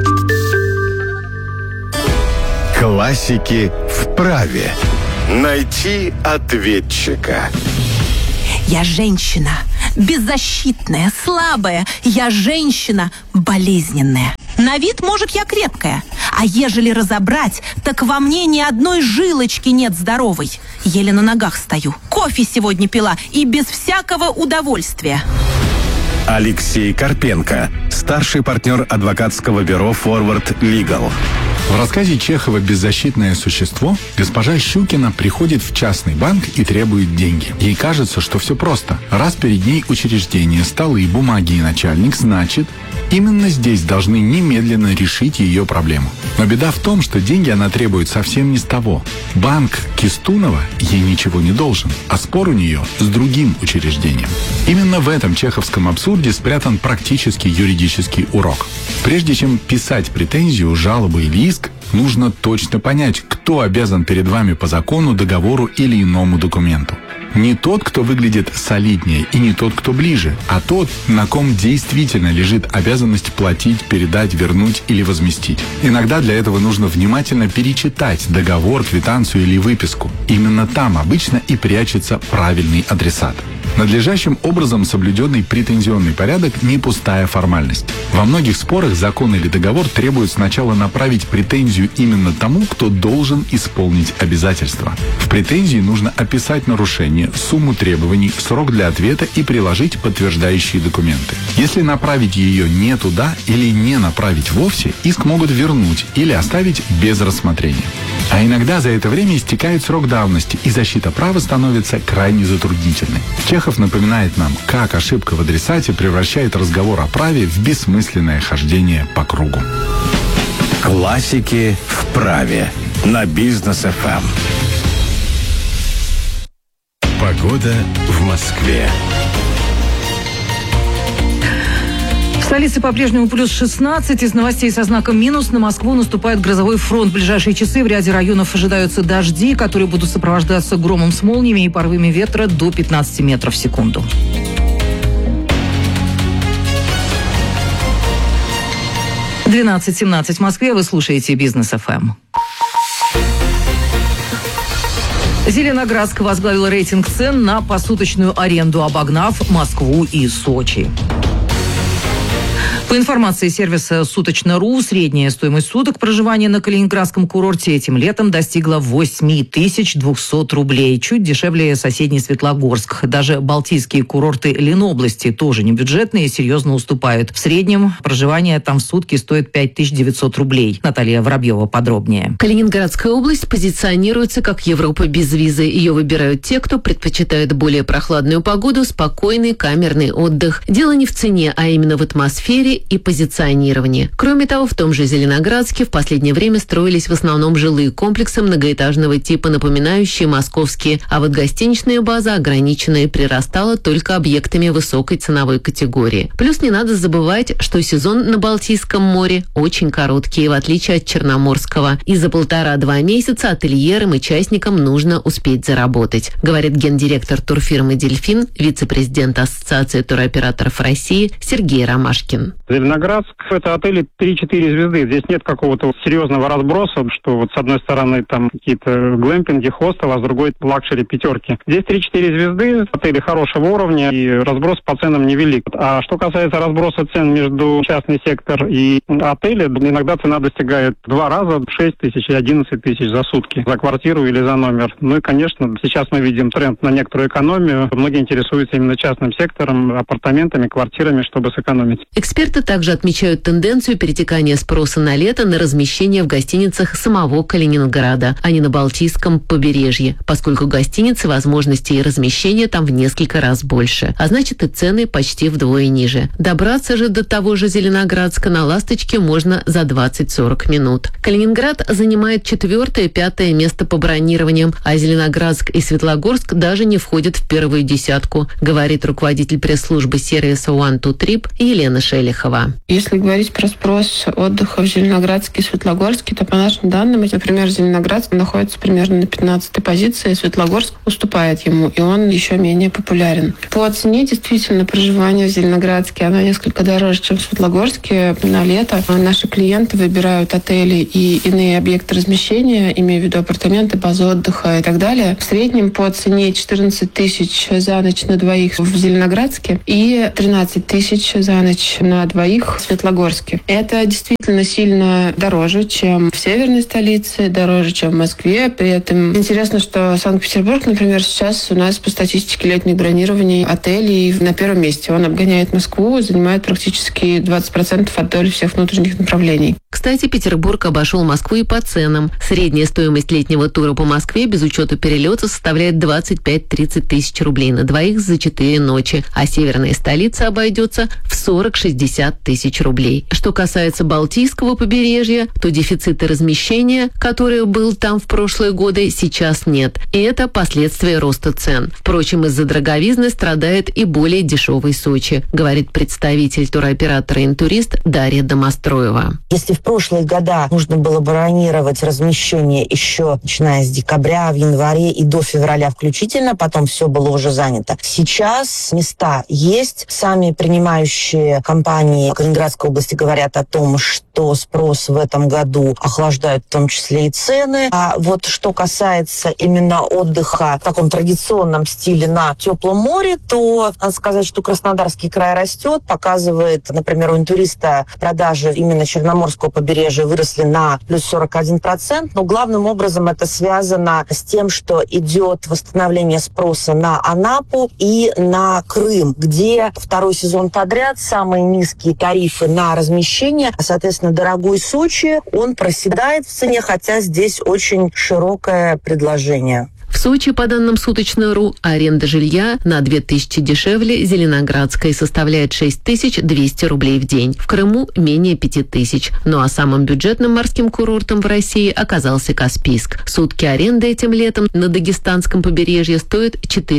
Классики в праве. Найти ответчика.
Я женщина, беззащитная, слабая. Я женщина, болезненная. На вид, может, я крепкая. А ежели разобрать, так во мне ни одной жилочки нет здоровой. Еле на ногах стою. Кофе сегодня пила и без всякого удовольствия.
Алексей Карпенко, старший партнер адвокатского бюро «Форвард Лигал».
В рассказе Чехова «Беззащитное существо» госпожа Щукина приходит в частный банк и требует деньги. Ей кажется, что все просто. Раз перед ней учреждение, столы, бумаги и начальник, значит, именно здесь должны немедленно решить ее проблему. Но беда в том, что деньги она требует совсем не с того. Банк Кистунова ей ничего не должен, а спор у нее с другим учреждением. Именно в этом чеховском абсурде спрятан практический юридический урок. Прежде чем писать претензию, жалобу или иск, нужно точно понять, кто обязан перед вами по закону, договору или иному документу. Не тот, кто выглядит солиднее, и не тот, кто ближе, а тот, на ком действительно лежит обязанность платить, передать, вернуть или возместить. Иногда для этого нужно внимательно перечитать договор, квитанцию или выписку. Именно там обычно и прячется правильный адресат. Надлежащим образом соблюденный претензионный порядок – не пустая формальность. Во многих спорах закон или договор требует сначала направить претензию именно тому, кто должен исполнить обязательства. В претензии нужно описать нарушение, сумму требований, срок для ответа и приложить подтверждающие документы. Если направить ее не туда или не направить вовсе, иск могут вернуть или оставить без рассмотрения. А иногда за это время истекает срок давности, и защита права становится крайне затруднительной. Чехов напоминает нам, как ошибка в адресате превращает разговор о праве в бессмысленное хождение по кругу.
Классики в праве на Бизнес ФМ. Погода в Москве.
В столице по-прежнему плюс 16. Из новостей со знаком минус на Москву наступает грозовой фронт. В ближайшие часы в ряде районов ожидаются дожди, которые будут сопровождаться громом с молниями и порывами ветра до 15 метров в секунду. — 12:17 в Москве. Вы слушаете Бизнес ФМ. Зеленоградск возглавил рейтинг цен на посуточную аренду, обогнав Москву и Сочи. По информации сервиса «Суточно.ру», средняя стоимость суток проживания на Калининградском курорте этим летом достигла 8200 рублей, чуть дешевле соседний Светлогорск. Даже балтийские курорты Ленобласти, тоже не бюджетные, серьезно уступают. В среднем проживание там в сутки стоит 5900 рублей. Наталья Воробьева подробнее.
Калининградская область позиционируется как Европа без визы. Ее выбирают те, кто предпочитает более прохладную погоду, спокойный камерный отдых. Дело не в цене, а именно в атмосфере и позиционировании. Кроме того, в том же Зеленоградске в последнее время строились в основном жилые комплексы многоэтажного типа, напоминающие московские, а вот гостиничная база, ограниченная, прирастала только объектами высокой ценовой категории. Плюс не надо забывать, что сезон на Балтийском море очень короткий, в отличие от Черноморского. И за 1,5-2 месяца ательерам и частникам нужно успеть заработать, говорит гендиректор турфирмы «Дельфин», вице-президент Ассоциации туроператоров России Сергей Ромашкин.
Зеленоградск – это отели 3-4 звезды. Здесь нет какого-то серьезного разброса, что вот с одной стороны там какие-то глэмпинги, хостелы, а с другой лакшери пятерки. Здесь 3-4 звезды, отели хорошего уровня, и разброс по ценам невелик. А что касается разброса цен между частный сектор и отели, иногда цена достигает 2 раза 6 тысяч и 11 тысяч за сутки, за квартиру или за номер. Ну и, конечно, сейчас мы видим тренд на некоторую экономию. Многие интересуются именно частным сектором, апартаментами, квартирами, чтобы сэкономить.
Эксперты также отмечают тенденцию перетекания спроса на лето на размещение в гостиницах самого Калининграда, а не на Балтийском побережье, поскольку гостиницы возможностей размещения там в несколько раз больше, а значит и цены почти вдвое ниже. Добраться же до того же Зеленоградска на «Ласточке» можно за 20-40 минут. Калининград занимает 4-5 место по бронированиям, а Зеленоградск и Светлогорск даже не входят в первую десятку, говорит руководитель пресс-службы сервиса One to Trip Елена Шелихова.
Если говорить про спрос отдыха в Зеленоградске и Светлогорске, то по нашим данным, например, Зеленоградск находится примерно на 15-й позиции, Светлогорск уступает ему, и он еще менее популярен. По цене действительно проживание в Зеленоградске, оно несколько дороже, чем в Светлогорске на лето. Наши клиенты выбирают отели и иные объекты размещения, имея в виду апартаменты, базы отдыха и так далее. В среднем по цене 14 тысяч за ночь на двоих в Зеленоградске и 13 тысяч за ночь на двоих в Светлогорске. Это действительно сильно дороже, чем в северной столице, дороже, чем в Москве. При этом интересно, что Санкт-Петербург, например, сейчас у нас по статистике летних бронирований отелей на первом месте. Он обгоняет Москву, занимает практически 20% от доли всех внутренних направлений.
Кстати, Петербург обошел Москву и по ценам. Средняя стоимость летнего тура по Москве без учета перелета составляет 25-30 тысяч рублей на двоих за 4 ночи, а северная столица обойдется в 40-60 тысяч рублей. Что касается Балтийского побережья, то дефицита размещения, который был там в прошлые годы, сейчас нет. И это последствия роста цен. Впрочем, из-за дороговизны страдает и более дешевый Сочи, говорит представитель туроператора «Интурист» Дарья Домостроева.
Если в прошлые года нужно было бронировать размещение еще начиная с декабря, в январе и до февраля включительно, потом все было уже занято. Сейчас места есть. Сами принимающие компании Калининградской области говорят о том, что спрос в этом году охлаждает в том числе и цены. А вот что касается именно отдыха в таком традиционном стиле на теплом море, то надо сказать, что Краснодарский край растет, показывает, например, у «Интуриста» продажи именно Черноморского побережья выросли на плюс 41%, но главным образом это связано с тем, что идет восстановление спроса на Анапу и на Крым, где второй сезон подряд самые низкие тарифы на размещение, а, соответственно, дорогой Сочи, он проседает в цене, хотя здесь очень широкое предложение.
В Сочи, по данным Суточно.ру, аренда жилья на 2000 дешевле Зеленоградской составляет 6200 рублей в день. В Крыму менее 5000. Ну а самым бюджетным морским курортом в России оказался Каспийск. Сутки аренды этим летом на дагестанском побережье стоят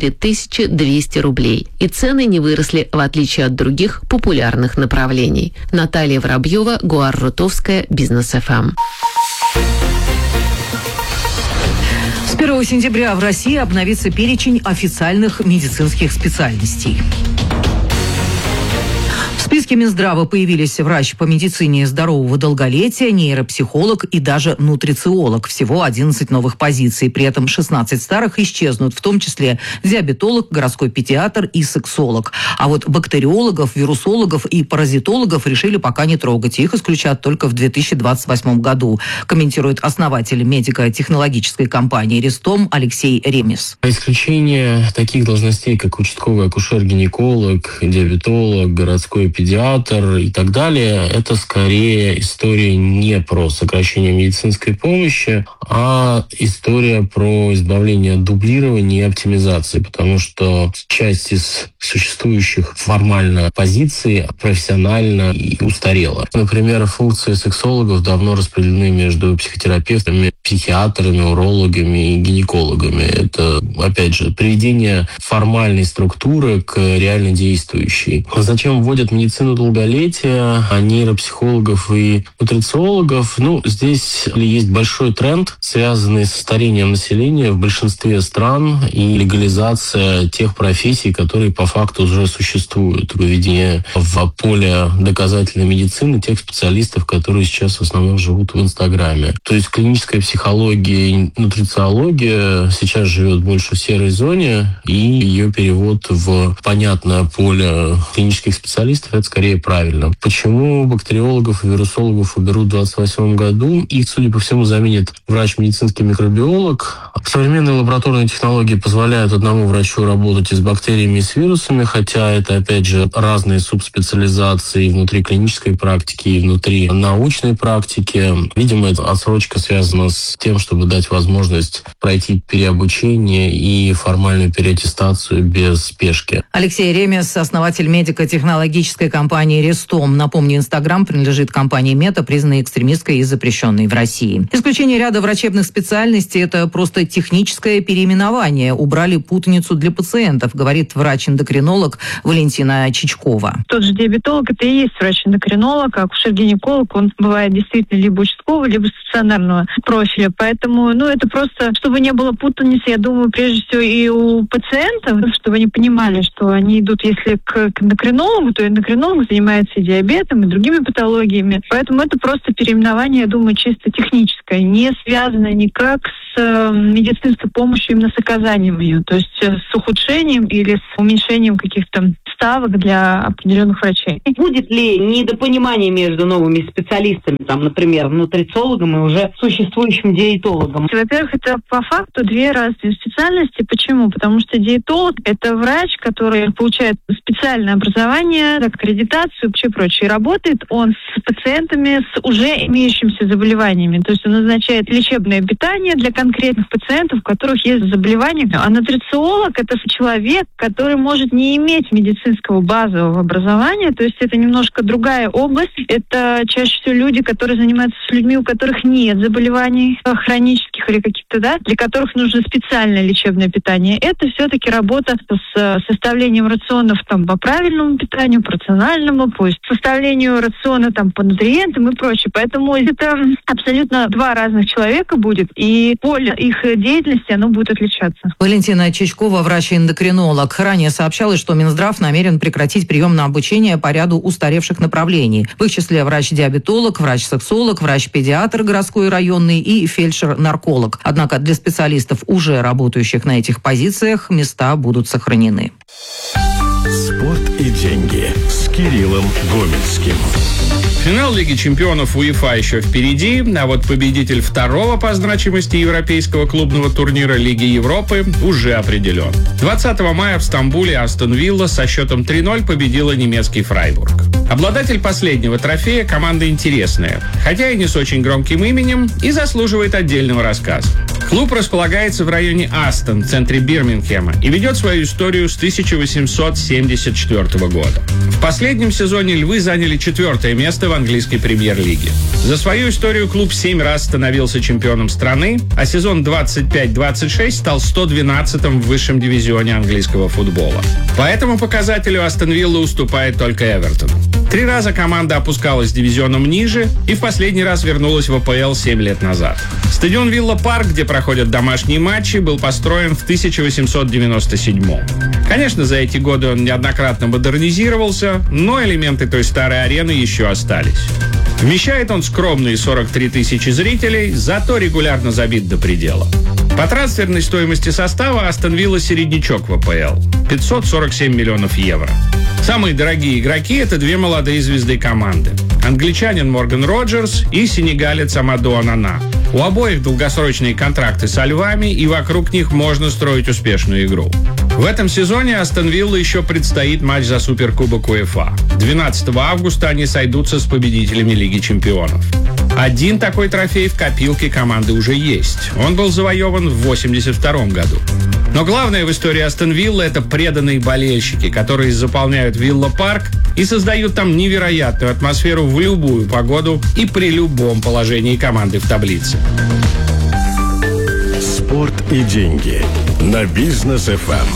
4200 рублей. И цены не выросли, в отличие от других популярных направлений. Наталья Воробьева, Гуар Рутовская, Бизнес ФМ.
С 1 сентября в России обновится перечень официальных медицинских специальностей. В списке списке Минздрава появились врач по медицине здорового долголетия, нейропсихолог и даже нутрициолог. Всего 11 новых позиций. При этом 16 старых исчезнут, в том числе диабетолог, городской педиатр и сексолог. А вот бактериологов, вирусологов и паразитологов решили пока не трогать. Их исключат только в 2028 году, комментирует основатель медико-технологической компании «Рестом» Алексей Ремес.
Исключение таких должностей, как участковый акушер-гинеколог, диабетолог, городской педиатр и так далее, это скорее история не про сокращение медицинской помощи, а история про избавление от дублирования и оптимизации, потому что часть из существующих формально позиций профессионально и устарела. Например, функции сексологов давно распределены между психотерапевтами, психиатрами, урологами и гинекологами. Это, опять же, приведение формальной структуры к реально действующей. Зачем вводят медицину долголетия, а нейропсихологов и нутрициологов? Здесь есть большой тренд, связанный с старением населения в большинстве стран и легализация тех профессий, которые по факту уже существуют. Выведение в поле доказательной медицины тех специалистов, которые сейчас в основном живут в Инстаграме. То есть клиническая психология и нутрициология сейчас живет больше в серой зоне, и ее перевод в понятное поле клинических специалистов — это скорее правильно. Почему бактериологов и вирусологов уберут в 2028 году? Их, судя по всему, заменит врач-медицинский микробиолог. Современные лабораторные технологии позволяют одному врачу работать и с бактериями, и с вирусами, хотя это, опять же, разные субспециализации внутри клинической практики и внутри научной практики. Видимо, эта отсрочка связана с тем, чтобы дать возможность пройти переобучение и формальную переаттестацию без спешки.
Алексей Ремес, основатель медико-технологической компании «Рестом». Напомню, Инстаграм принадлежит компании Мета, признанной экстремистской и запрещенной в России. Исключение ряда врачебных специальностей – это просто техническое переименование. Убрали путаницу для пациентов, говорит врач-эндокринолог Валентина Чичкова.
Тот же диабетолог – это и есть врач-эндокринолог, а акушер-гинеколог, он бывает действительно либо участкового, либо стационарного профиля. Поэтому, это просто, чтобы не было путаницы, я думаю, прежде всего и у пациентов, чтобы они понимали, что они идут, если к эндокринологу, то эндокринолог занимается и диабетом, и другими патологиями. Поэтому это просто переименование, я думаю, чисто техническое, не связано никак с медицинской помощью, именно с оказанием ее, то есть с ухудшением или с уменьшением каких-то ставок для определенных врачей.
Будет ли недопонимание между новыми специалистами, например, нутрициологом и уже существующим диетологом?
Во-первых, это по факту две разные специальности. Почему? Потому что диетолог – это врач, который получает специальное образование, аккредитацию и прочее. Работает он с пациентами с уже имеющимися заболеваниями. То есть он назначает лечебное питание для конкретных пациентов, у которых есть заболевания. А нутрициолог – это человек, который может не иметь медицинского базового образования. То есть это немножко другая область. Это чаще всего люди, которые занимаются с людьми, у которых нет заболеваний хронических или каких-то, для которых нужно специальное лечебное питание. Это все-таки работа с составлением рационов по правильному питанию, по рациональному, по составлению рациона по нутриентам и прочее. Поэтому это абсолютно два разных человека будет, и поле их деятельности, оно будет отличаться.
Валентина Чичкова, врач-эндокринолог. Ранее сообщалось, что Минздрав намерен прекратить прием на обучение по ряду устаревших направлений. В их числе врач-диабетолог, врач-сексолог, врач-педиатр городской и районный и фельдшер-нарколог. Однако для специалистов, уже работающих на этих позициях, места будут сохранены.
Спорт и деньги с Кириллом Гомельским.
Финал Лиги чемпионов УЕФА еще впереди, а вот победитель второго по значимости европейского клубного турнира Лиги Европы уже определен. 20 мая в Стамбуле Астон Вилла со счетом 3-0 победила немецкий Фрайбург. Обладатель последнего трофея – команда интересная, хотя и не с очень громким именем, и заслуживает отдельного рассказа. Клуб располагается в районе Астон, в центре Бирмингема, и ведет свою историю с 1874 года. В последнем сезоне львы заняли 4-е место в английской премьер-лиге. За свою историю клуб 7 раз становился чемпионом страны, а сезон 25-26 стал 112-м в высшем дивизионе английского футбола. По этому показателю Астон Вилла уступает только Эвертону. 3 раза команда опускалась дивизионом ниже и в последний раз вернулась в АПЛ 7 лет назад. Стадион Вилла Парк, где проходят домашние матчи, был построен в 1897-м. Конечно, за эти годы он неоднократно модернизировался, но элементы той старой арены еще остались. Вмещает он скромные 43 тысячи зрителей, зато регулярно забит до предела. По трансферной стоимости состава Астон Вилла середнячок в АПЛ – 547 миллионов евро. Самые дорогие игроки – это 2 молодые звезды команды – англичанин Морган Роджерс и сенегалец Амаду Онана. У обоих долгосрочные контракты со львами, и вокруг них можно строить успешную игру. В этом сезоне Астон Вилла еще предстоит матч за Суперкубок УЕФА. 12 августа они сойдутся с победителями Лиги чемпионов. Один такой трофей в копилке команды уже есть. Он был завоеван в 1982 году. Но главное в истории Астон Виллы – это преданные болельщики, которые заполняют Вилла Парк и создают там невероятную атмосферу в любую погоду и при любом положении команды в таблице.
Спорт и деньги на Бизнес FM.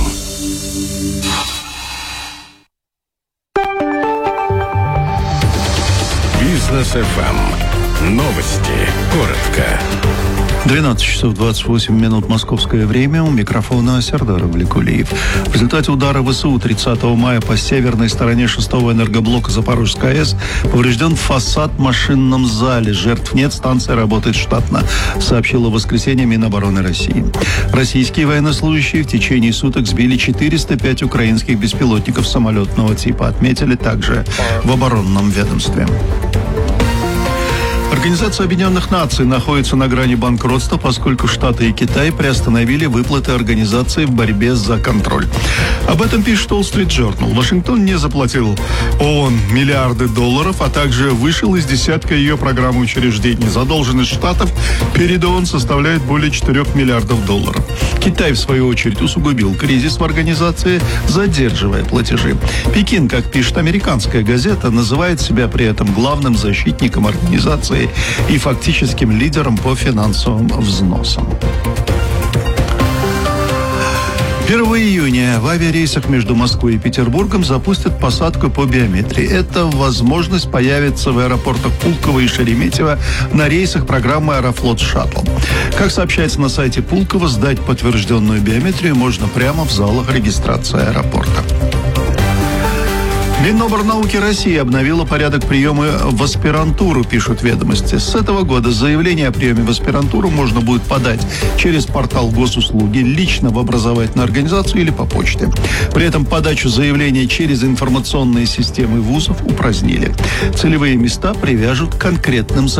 Бизнес FM. Новости. Коротко.
12 часов 28 минут московское время. У микрофона Сердар Валикулиев. В результате удара ВСУ 30 мая по северной стороне 6-го энергоблока Запорожской АЭС поврежден фасад в машинном зале. Жертв нет, станция работает штатно, сообщила в воскресенье Минобороны России. Российские военнослужащие в течение суток сбили 405 украинских беспилотников самолетного типа, отметили также в оборонном ведомстве. Организация Объединенных Наций находится на грани банкротства, поскольку Штаты и Китай приостановили выплаты организации в борьбе за контроль. Об этом пишет Wall Street Journal. Вашингтон не заплатил ООН миллиарды долларов, а также вышел из десятка ее программ и учреждений. Задолженность Штатов перед ООН составляет более 4 миллиардов долларов. Китай, в свою очередь, усугубил кризис в организации, задерживая платежи. Пекин, как пишет американская газета, называет себя при этом главным защитником организации и фактическим лидером по финансовым взносам. 1 июня в авиарейсах между Москвой и Петербургом запустят посадку по биометрии. Эта возможность появится в аэропортах Пулково и Шереметьево на рейсах программы «Аэрофлот Шаттл». Как сообщается на сайте Пулково, сдать подтвержденную биометрию можно прямо в залах регистрации аэропорта. Миноборнауки России обновила порядок приема в аспирантуру, пишут «Ведомости». С этого года заявление о приеме в аспирантуру можно будет подать через портал госуслуги, лично в образовательную организацию или по почте. При этом подачу заявления через информационные системы вузов упразднили. Целевые места привяжут к конкретным